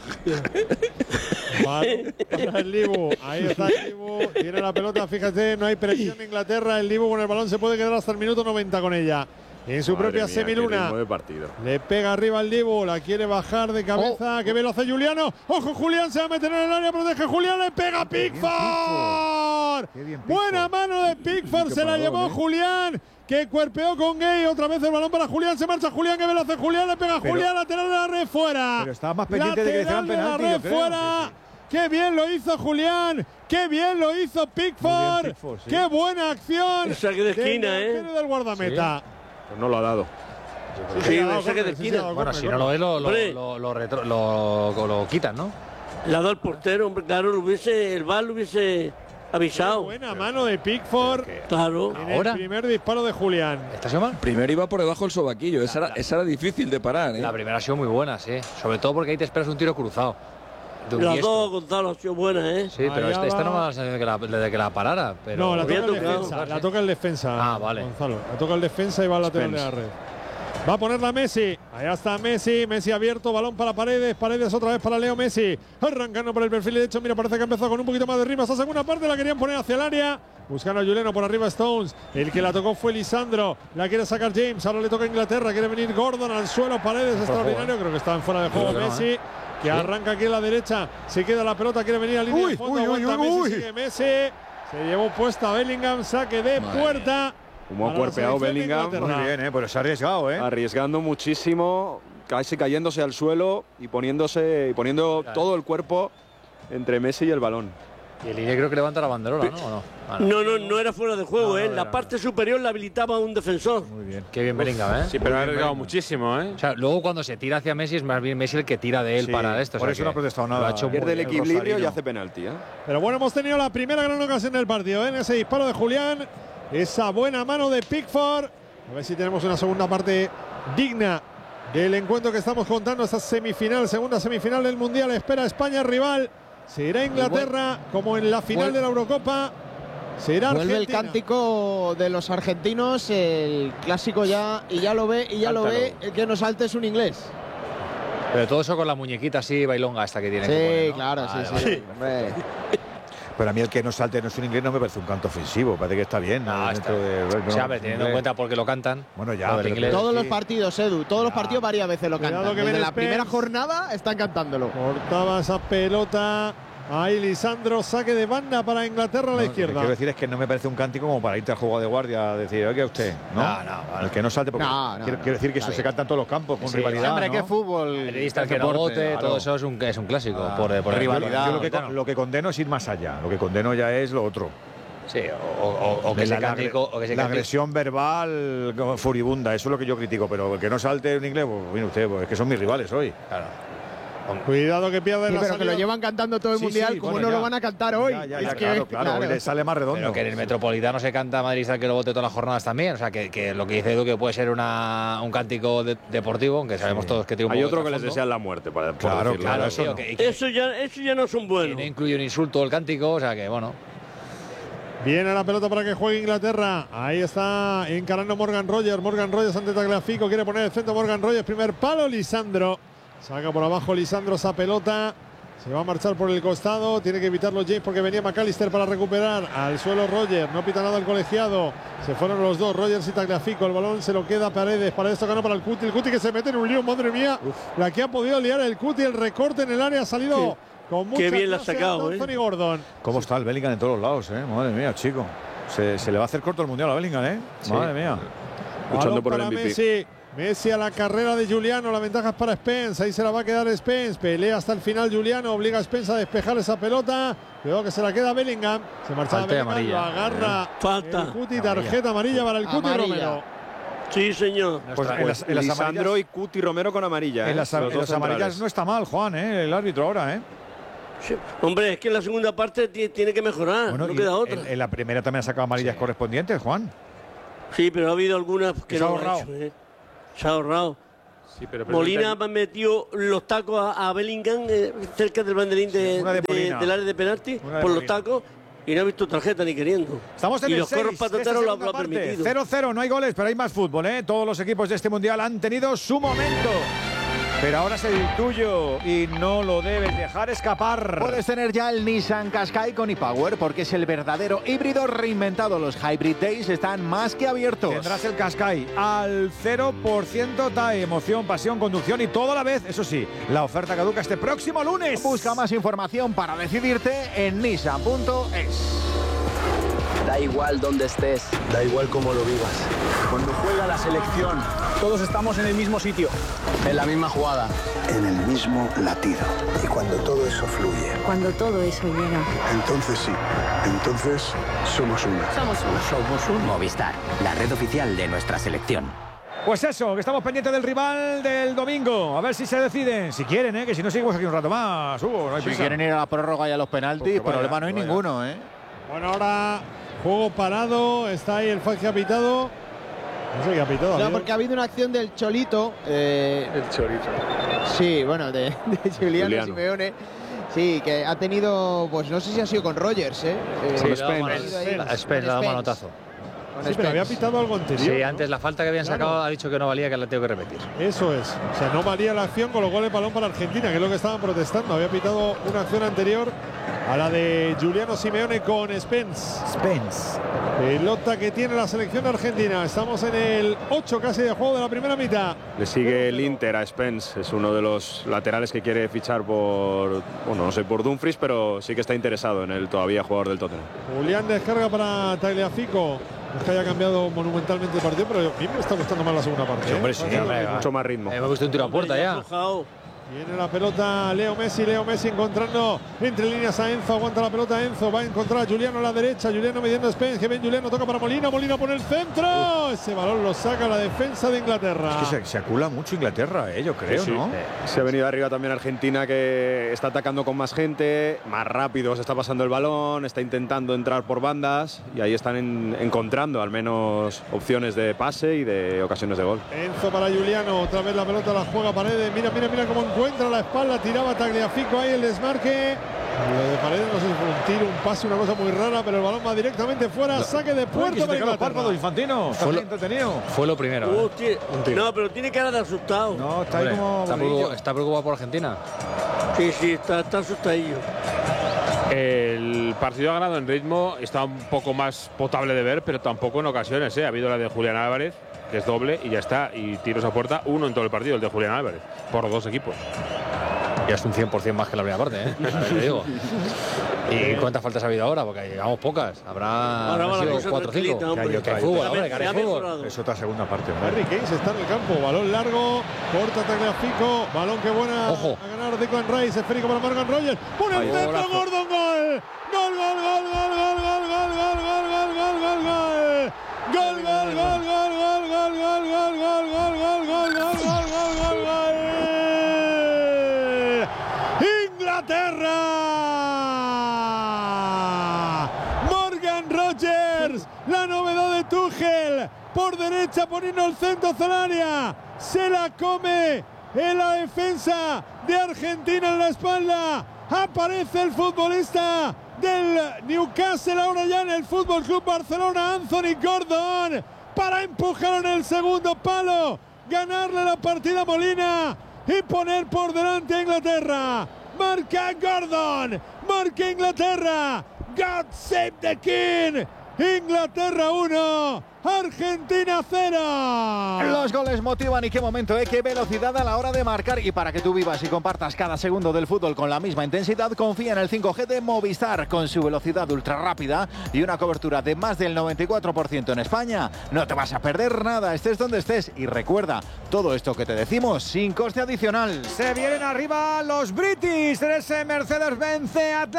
Balón para el Dibu. Ahí está el Dibu. Tiene la pelota, fíjate, no hay presión en Inglaterra. El Dibu con el balón se puede quedar hasta el minuto noventa con ella. En su Madre propia mía, qué semiluna. ritmo de partido. Le pega arriba al Dibu, la quiere bajar de cabeza. Que bien lo hace Juliano. Ojo, Julián se va a meter en el área, protege Julián, le pega Pickford. Qué bien, Pickford. Buena mano de Pickford, Qué se la paradón, llevó ¿eh? Julián. Que cuerpeó con Gay, otra vez el balón para Julián, se marcha Julián, que bien lo hace Julián, le pega Pero- Julián, lateral de la red fuera. Pero estaba más pendiente de que le hicieran Lateral de la penalti, yo red creo. fuera. Qué bien lo hizo Julián, qué bien lo hizo Pickford, Pickford, sí. qué buena acción. El saque de esquina, del ¿eh? delantero y del guardameta. Pues no lo ha dado. Sí, ha dado el saque de córner, sí, sí, esquina. ha dado Bueno, córner, si no lo ves, lo, lo, Hombre. lo, lo retro- lo- lo quitan, ¿no? Le ha dado el portero, hombre, claro, lo hubiese, el V A R lo hubiese Qué avisado. buena mano de Pickford Claro. en ¿Ahora? el primer disparo de Julián. ¿Esta se llama? Primero iba por debajo del sobaquillo. Esa era, esa era difícil de parar, ¿eh? La primera ha sido muy buena, sí. Sobre todo porque ahí te esperas un tiro cruzado. De un Las diestro. dos, Gonzalo, han sido buenas, ¿eh? Sí, pero Allá esta, esta no me va. da la sensación de que la, de que la parara. Pero No, la toca había el tocado. defensa, la toca el defensa. Ah, vale. Gonzalo, la toca el defensa y va al lateral de la red. Va a ponerla Messi. Allá está Messi. Messi abierto. Balón para Paredes. Paredes otra vez para Leo Messi. Arrancando por el perfil derecho. Mira, parece que ha empezado con un poquito más de ritmo. Esa segunda parte la querían poner hacia el área. Buscando a Juliano por arriba Stones. El que la tocó fue Lisandro. La quiere sacar James. Ahora le toca a Inglaterra. Quiere venir Gordon al suelo. Paredes extraordinario. Creo que está en fuera de juego Creo que no, Messi. Que arranca aquí en la derecha. Se queda la pelota. Quiere venir a línea Uy, de fondo. uy, uy, Aguanta uy, Messi. uy. Sigue Messi. Se llevó puesta Bellingham. Saque de Madre puerta. Como ha para la cuerpeado selección de Bellingham. Inglaterra. Muy bien, ¿eh? Pero se ha arriesgado, ¿eh? Arriesgando muchísimo, casi cayéndose al suelo y poniéndose y poniendo todo el cuerpo entre Messi y el balón. Y el Ine creo que levanta la banderola, ¿no? ¿O no? Ah, no. No, no, no era fuera de juego, No, no ¿eh? era, La no. parte superior la habilitaba un defensor. Muy bien. Qué bien Bellingham, ¿eh? Sí, pero ha arriesgado muchísimo, ¿eh? O sea, luego cuando se tira hacia Messi es más bien Messi el que tira de él Sí, para esto. o por sea eso que no ha protestado lo nada. ha hecho muy Pierde el bien. equilibrio y Rosarino. hace penalti, ¿eh? Pero bueno, hemos tenido la primera gran ocasión del partido, ¿eh? En ese disparo de Julián. Esa buena mano de Pickford. A ver si tenemos una segunda parte digna del encuentro que estamos contando. Esta semifinal, segunda semifinal del Mundial. Espera a España, rival. Será Inglaterra, como en la final de la Eurocopa. Será Vuelve el Argentina. cántico de los argentinos, el clásico ya, y ya lo ve, y ya lo Cántalo. ve, el que nos salte es un inglés. Pero todo eso con la muñequita así bailonga esta que tiene. Sí, que poner, ¿no? claro, Vale, sí, vale. sí. Hombre. Pero a mí el que no salte no es un inglés no me parece un canto ofensivo. Parece que está bien. No, dentro está- de, O no, sea, hombre, teniendo en inglés. cuenta porque lo cantan. Bueno, ya, lo del pero- inglés. Todos sí. los partidos, Edu, todos los partidos varias veces lo Cuidado cantan. que Desde viene la Spence. primera jornada están cantándolo. Cortaba esa pelota. Ahí Lisandro, saque de banda para Inglaterra a No, la Lo que izquierda. quiero decir es que no me parece un cántico como para irte al juego de guardia a decir, oye, usted, ¿no? No, no, vale. El que no salte, porque No, no, quiero, no. quiero decir que eso Está se bien. canta en todos los campos, con Sí, rivalidad, Hombre, ¿no? qué fútbol. Periodista el qué que no deporte, vote, claro. todo eso es un, es un clásico. Ah, por, por yo- rivalidad. Yo lo que, Claro. lo que condeno es ir más allá. Lo que condeno ya es lo otro. Sí, o, o, o que la, ese cántico, o que ese la cántico- agresión verbal como furibunda, eso es lo que yo critico, pero que no salte en inglés, pues mire usted, pues es que son mis rivales hoy. Claro. Cuidado que pierden Sí, la pero que salida. lo llevan cantando todo el Sí, mundial, sí, como bueno, no ya. lo van a cantar hoy. Ya, ya, Es ya, que, claro, claro, hoy le sale más redondo. Pero que en el Metropolitano se canta madridista que lo vote todas las jornadas también. O sea, que, que lo que dice Edu que puede ser una, un cántico de- deportivo, aunque sabemos todos que tiene un Hay poco otro de que les trasfondo. desean la muerte, para, por Claro, decirlo. claro, sí, eso o no. que- y que- Eso ya, eso ya no son y buenos. no incluye un insulto el cántico, o sea que bueno. Viene la pelota para que juegue Inglaterra. Ahí está encarando Morgan Rogers. Morgan Rogers ante Tagliafico. Quiere poner el centro Morgan Rogers. Primer palo, Lisandro. Saca por abajo Lisandro esa pelota. Se va a marchar por el costado. Tiene que evitarlo James porque venía McAllister para recuperar. Al suelo Rogers. No pita nada el colegiado. Se fueron los dos, Rogers y Tagliafico. El balón se lo queda a Paredes. Paredes tocando para el Cuti. El Cuti que se mete en un lío, madre mía. Uf. La que ha podido liar el Cuti. El recorte en el área ha salido. Sí. Con mucha Qué bien la ha clase sacado, Anthony ¿eh? Gordon. ¿Cómo está el Bellingham en todos los lados, eh? Madre mía, chico. Se, se le va a hacer corto el mundial a Bellingham, eh. Sí. Madre mía. Luchando Balón por el para M V P. Messi. Messi a la carrera de Juliano. La ventaja es para Spence. Ahí se la va a quedar Spence. Pelea hasta el final Juliano. Obliga a Spence a despejar esa pelota. Cuidado que se la queda Bellingham. Se marcha Falta de Bellingham. amarilla. Lo agarra. Falta. El Cuti. Tarjeta amarilla para el Cuti Amarilla. Romero. Sí, señor. Pues en las, en las Lisandro amarillas, y Cuti Romero con amarilla. en ¿eh? las, Los en dos las amarillas centrales. no está mal, Juan, eh, el árbitro ahora, eh. Sí. Hombre, es que en la segunda parte ti- tiene que mejorar. Bueno, no y queda otra. En, en la primera también ha sacado amarillas correspondientes, Juan. Sí, pero ha habido algunas que Se ha no ahorrado. ha hecho, ¿eh? Se ha ahorrado. Sí, pero, pero Molina el- metió los tacos a, a Bellingham eh, cerca del banderín de, una de de- Molina. del área de penalti Una de por los Molina. tacos y no ha visto tarjeta ni queriendo. Estamos en y el los corros seis de esta patateros lo, segunda lo ha parte. permitido. cero cero, no hay goles, pero hay más fútbol, ¿eh? Todos los equipos de este mundial han tenido su momento. Pero ahora es el tuyo y no lo debes dejar escapar. Puedes tener ya el Nissan Qashqai con ePower porque es el verdadero híbrido reinventado. Los Hybrid Days están más que abiertos. Tendrás el Qashqai al cero por ciento T A E, emoción, pasión, conducción y todo a la vez. Eso sí, la oferta caduca este próximo lunes. Busca más información para decidirte en nissan punto es. Da igual dónde estés. Da igual cómo lo vivas. Cuando juega la selección, todos estamos en el mismo sitio, en la misma jugada. En el mismo latido. Y cuando todo eso fluye, Cuando todo eso llega. entonces sí. Entonces somos una. Somos uno. Somos un Movistar, la red oficial de nuestra selección. Pues eso, que estamos pendientes del rival del domingo. A ver si se deciden. Si quieren, ¿eh? Que si no, seguimos aquí un rato más. Hugo, no hay Si prisa. quieren ir a la prórroga y a los penaltis, Pues que vaya, problema no hay que vaya. ninguno, ¿eh? Bueno, ahora juego parado. Está ahí el Faz que ha pitado. No sé qué ha pitado. No, amigo. porque ha habido una acción del Cholito. eh, El chorizo. sí, bueno, de, de Juliano, Juliano. Simeone. Sí, que ha tenido, pues no sé si ha sido con Rogers, ¿eh? Eh, Sí, ha le ha dado mano- ido ahí. a Spence le ha dado Con manotazo. Con Sí, pero Spence. había pitado algo anterior. Sí, ¿no? antes la falta que habían Claro. sacado ha dicho que no valía, que la tengo que repetir. Eso es. O sea, no valía la acción, con lo cual el balón para Argentina, que es lo que estaban protestando. Había pitado una acción anterior a la de Juliano Simeone con Spence. Spence. Pelota que tiene la selección argentina. Estamos en el ocho casi de juego de la primera mitad. Le sigue el Inter a Spence, es uno de los laterales que quiere fichar por, bueno, no sé, por Dumfries, pero sí que está interesado en el todavía jugador del Tottenham. Julián descarga para Tagliafico. No es que haya cambiado monumentalmente el partido, pero a mí me está gustando más la segunda parte. Sí, hombre, ¿eh? sí, Partido hombre, mismo. Mucho más ritmo. Eh, me gusta un tiro a puerta ya. Viene la pelota Leo Messi, Leo Messi encontrando entre líneas a Enzo, aguanta la pelota Enzo, va a encontrar a Juliano a la derecha, Juliano midiendo a Spence, que bien Juliano, toca para Molina, Molina por el centro, ese balón lo saca la defensa de Inglaterra. Es que se, se acula mucho Inglaterra, eh, yo creo, Sí, sí. ¿no? Se ha venido arriba también Argentina, que está atacando con más gente, más rápido se está pasando el balón, está intentando entrar por bandas y ahí están en- encontrando al menos opciones de pase y de ocasiones de gol. Enzo para Juliano, otra vez la pelota la juega Paredes, mira, mira, mira cómo encuentra la espalda, tiraba Tagliafico ahí el desmarque. Lo de Paredes no sé si fue un tiro, un pase, una cosa muy rara, pero el balón va directamente fuera, saque de Uy, que puerta se te para caen los Inglaterra. párpados, Infantino. Está Fue lo- bien entretenido. Fue lo primero. Uh, ¿eh? tiene- no, pero tiene cara de asustado. No, está ahí Hombre, como... está, bolillo. preocupado, está preocupado por Argentina. Sí, sí, está, está asustadillo. El partido ha ganado en ritmo, está un poco más potable de ver, pero tampoco en ocasiones. ¿eh? Ha habido la de Julián Álvarez, que es doble, y ya está. Y tiros a puerta, uno en todo el partido, el de Julián Álvarez, por dos equipos. Ya es un cien por ciento más que la primera parte, ¿eh? A ver, te digo. ¿Y cuántas faltas ha habido ahora? Porque llevamos pocas. Habrá Ahora va la cosa cuatro o cinco. tranquilita, hombre. Que hay Que hay otra, fútbol, otra. hombre, que hay Se ha fútbol. mejorado. Es otra segunda parte, hombre. Harry Kane está en el campo, balón largo, corta Tagliafico, balón que buena Ojo. a ganar Declan Rice, esférico para Morgan Rogers, por el Ahí, centro, golazo. Gordon, gol, gol, gol, gol, gol, gol, gol, gol, gol, gol, Gol, gol, gol, gol, gol, gol, gol, gol, gol, gol, gol, gol, gol, gol, gol, gol, gol. Inglaterra. Morgan Rogers, la novedad de Tuchel, por derecha poniendo el centro hacia el área. Se la come en la defensa de Argentina en la espalda. Aparece el futbolista del Newcastle, ahora ya en el Fútbol Club Barcelona, Anthony Gordon, para empujar en el segundo palo, ganarle la partida a Molina y poner por delante a Inglaterra. Marca Gordon, marca Inglaterra. God save the King. Inglaterra uno, Argentina cero. Los goles motivan y qué momento, ¿eh? Qué velocidad a la hora de marcar. Y para que tú vivas y compartas cada segundo del fútbol con la misma intensidad, confía en el cinco G de Movistar. Con su velocidad ultra rápida y una cobertura de más del noventa y cuatro por ciento en España, no te vas a perder nada, estés donde estés. Y recuerda, todo esto que te decimos sin coste adicional. Se vienen arriba los British en ese Mercedes-Benz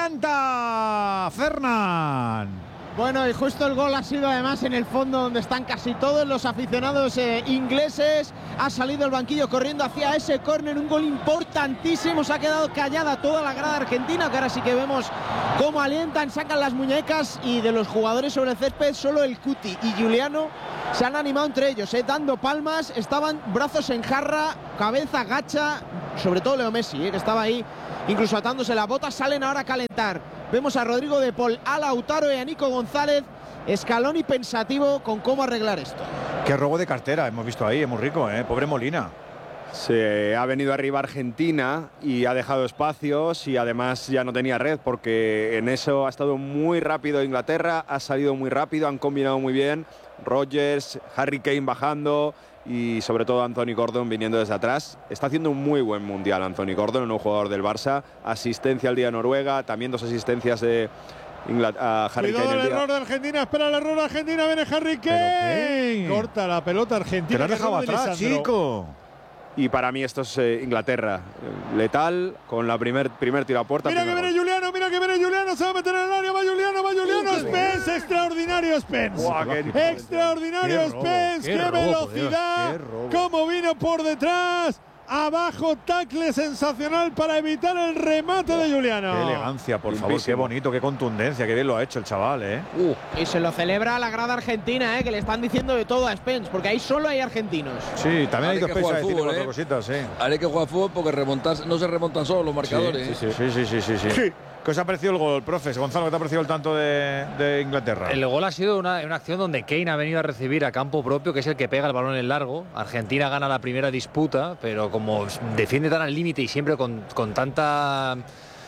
Atlanta. Fernán. Bueno, y justo el gol ha sido además en el fondo donde están casi todos los aficionados eh, ingleses. Ha salido el banquillo corriendo hacia ese córner, un gol importantísimo. Se ha quedado callada toda la grada argentina, que ahora sí que vemos cómo alientan, sacan las muñecas, y de los jugadores sobre el césped solo el Cuti y Giuliano se han animado entre ellos, eh, dando palmas. Estaban brazos en jarra, cabeza gacha, sobre todo Leo Messi, eh, que estaba ahí incluso atándose las botas. Salen ahora a calentar. Vemos a Rodrigo de Paul, a Lautaro y a Nico González. Scaloni pensativo con cómo arreglar esto. Qué robo de cartera hemos visto ahí, es muy rico, ¿eh? Pobre Molina. Se ha venido arriba Argentina y ha dejado espacios, y además ya no tenía red, porque en eso ha estado muy rápido Inglaterra, ha salido muy rápido, han combinado muy bien. Rogers, Harry Kane bajando y sobre todo Anthony Gordon viniendo desde atrás. Está haciendo un muy buen mundial Anthony Gordon, un jugador del Barça. Asistencia al día de Noruega, también dos asistencias de Inglaterra. Harry Cuidado Kane el, el día... error de Argentina, espera el error de Argentina, viene Harry Kane. Corta la pelota Argentina. Te lo has dejado atrás, chico. Y para mí esto es eh, Inglaterra, letal, con la primer, primer tiro a puerta. Mira que viene gol. Juliano, mira que viene Juliano, se va a meter en el área, va Juliano, va Juliano, uh, Spence, extraordinario Spence. Wow, qué extraordinario qué Spence, qué, qué robo, velocidad, Dios, qué cómo vino por detrás. Abajo, tackle sensacional para evitar el remate de Juliano. Qué elegancia, por favor, qué bonito, qué contundencia, qué bien lo ha hecho el chaval, ¿eh? Uh, y se lo celebra la grada argentina, ¿eh? Que le están diciendo de todo a Spence, porque ahí solo hay argentinos. Sí, también hay dos pesos a decir cuatro ¿eh? cositas, sí. Hay que jugar fútbol porque remontar, no se remontan solo los marcadores. Sí, sí, sí, sí, sí, sí, sí. sí. ¿Qué os ha parecido el gol, profes? Gonzalo, ¿qué te ha parecido el tanto de, de Inglaterra? El gol ha sido una, una acción donde Kane ha venido a recibir a campo propio, que es el que pega el balón en largo. Argentina gana la primera disputa, pero como defiende tan al límite y siempre con, con tanta...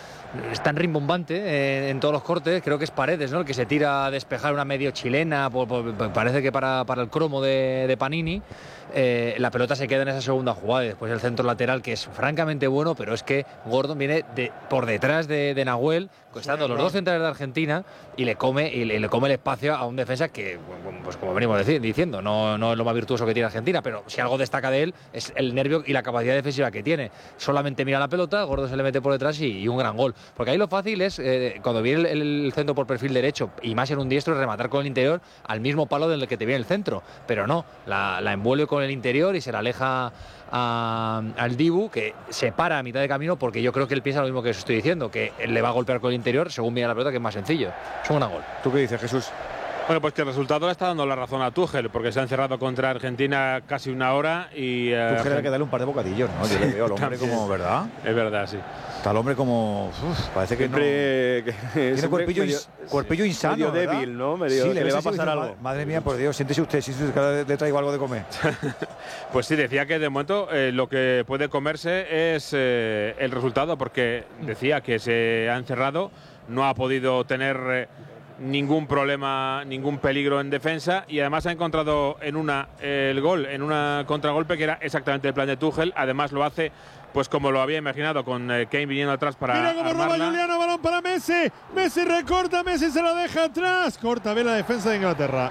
es tan rimbombante eh, en todos los cortes, creo que es Paredes, ¿no? El que se tira a despejar una medio chilena, por, por, parece que para, para el cromo de, de Panini. Eh, la pelota se queda en esa segunda jugada y después el centro lateral, que es francamente bueno, pero es que Gordon viene de, por detrás de, de Nahuel, costando sí, los dos centrales de Argentina, y le come y le, le come el espacio a un defensa que, pues como venimos diciendo, no, no es lo más virtuoso que tiene Argentina, pero si algo destaca de él es el nervio y la capacidad defensiva que tiene. Solamente mira la pelota, Gordon se le mete por detrás y, y un gran gol. Porque ahí lo fácil es, eh, cuando viene el, el centro por perfil derecho, y más en un diestro, es rematar con el interior al mismo palo del que te viene el centro, pero no, la, la envuelve con el interior y se la aleja a, al Dibu, que se para a mitad de camino, porque yo creo que él piensa lo mismo que os estoy diciendo, que él le va a golpear con el interior según mira la pelota, que es más sencillo. Es un gran gol. ¿Tú qué dices, Jesús? Bueno, pues que el resultado le está dando la razón a Tuchel, porque se ha encerrado contra Argentina casi una hora y... Uh, Tuchel hay que darle un par de bocadillos, ¿no? Yo le veo al hombre como, ¿verdad? Es verdad, sí. Está el hombre como... Uf, parece que siempre, no... Que, tiene cuerpillo, medio, cuerpillo sí, insano, medio ¿verdad? débil, ¿no? Medio, sí, que le, le va a pasar algo. Madre mía, por Dios, siéntese usted, si usted le traigo algo de comer. Pues sí, decía que de momento eh, lo que puede comerse es eh, el resultado, porque decía que se ha encerrado, no ha podido tener... Eh, ningún problema, ningún peligro en defensa, y además ha encontrado en una eh, el gol, en una contragolpe que era exactamente el plan de Tuchel. Además lo hace pues como lo había imaginado, con eh, Kane viniendo atrás para Mira cómo armarla. roba Juliano, balón para Messi, Messi recorta, Messi se lo deja atrás, corta bien la defensa de Inglaterra.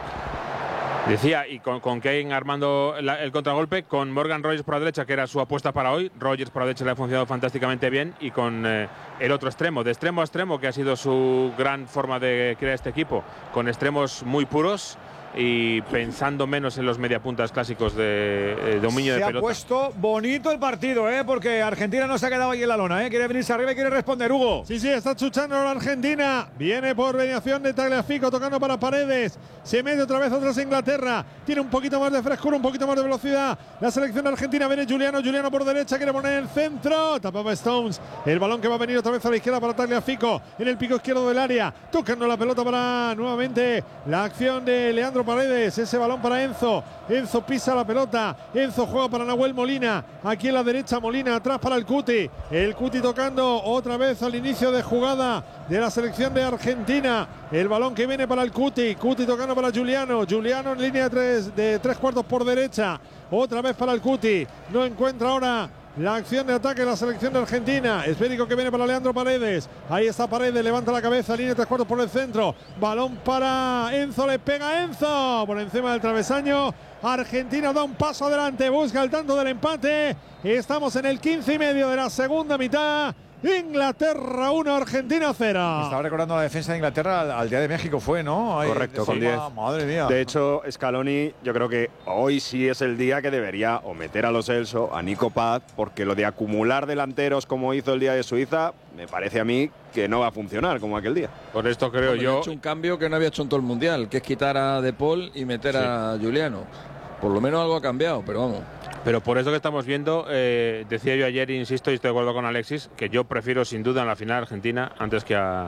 Decía, y con, con Kane armando la, el contragolpe, con Morgan Rogers por la derecha, que era su apuesta para hoy. Rogers por la derecha le ha funcionado fantásticamente bien, y con eh, el otro extremo, de extremo a extremo, que ha sido su gran forma de crear este equipo, con extremos muy puros. y pensando menos en los mediapuntas clásicos de eh, dominio se de ha pelota. puesto bonito el partido, ¿eh? Porque Argentina no se ha quedado ahí en la lona, ¿eh? Quiere venirse arriba y quiere responder, Hugo. Sí, sí, está chuchando la Argentina. Viene por mediación de Tagliafico, tocando para Paredes. Se mete otra vez atrás Inglaterra. Tiene un poquito más de frescura, un poquito más de velocidad. La selección argentina viene Juliano. Juliano por derecha, quiere poner el centro. Tapaba Stones. El balón que va a venir otra vez a la izquierda para Tagliafico. En el pico izquierdo del área. Tocando la pelota para nuevamente la acción de Leandro Paredes. Ese balón para Enzo. Enzo pisa la pelota. Enzo juega para Nahuel Molina. Aquí en la derecha Molina. Atrás para el Cuti. El Cuti tocando otra vez al inicio de jugada de la selección de Argentina. El balón que viene para el Cuti. Cuti tocando para Juliano. Juliano en línea de tres, de tres cuartos por derecha. Otra vez para el Cuti. No encuentra ahora la acción de ataque de la selección de Argentina. Esférico que viene para Leandro Paredes. Ahí está Paredes, levanta la cabeza, línea de tres cuartos por el centro. Balón para Enzo, le pega Enzo por encima del travesaño. Argentina da un paso adelante, busca el tanto del empate. Estamos en el quince y medio de la segunda mitad. Inglaterra uno, Argentina cero. Estaba recordando la defensa de Inglaterra al, al Día de México, fue, ¿no? Ahí, Correcto, con sí, diez. Madre mía. De hecho, Scaloni, yo creo que hoy sí es el día que debería o meter a Lo Celso, a Nico Paz, porque lo de acumular delanteros como hizo el día de Suiza, me parece a mí que no va a funcionar como aquel día. Por esto creo Bueno, yo. Ha hecho un cambio que no había hecho en todo el mundial, que es quitar a De Paul y meter sí. a Juliano. Por lo menos algo ha cambiado, pero vamos. Pero por eso que estamos viendo, eh, decía yo ayer, insisto, y estoy de acuerdo con Alexis, que yo prefiero sin duda en la final Argentina antes que a,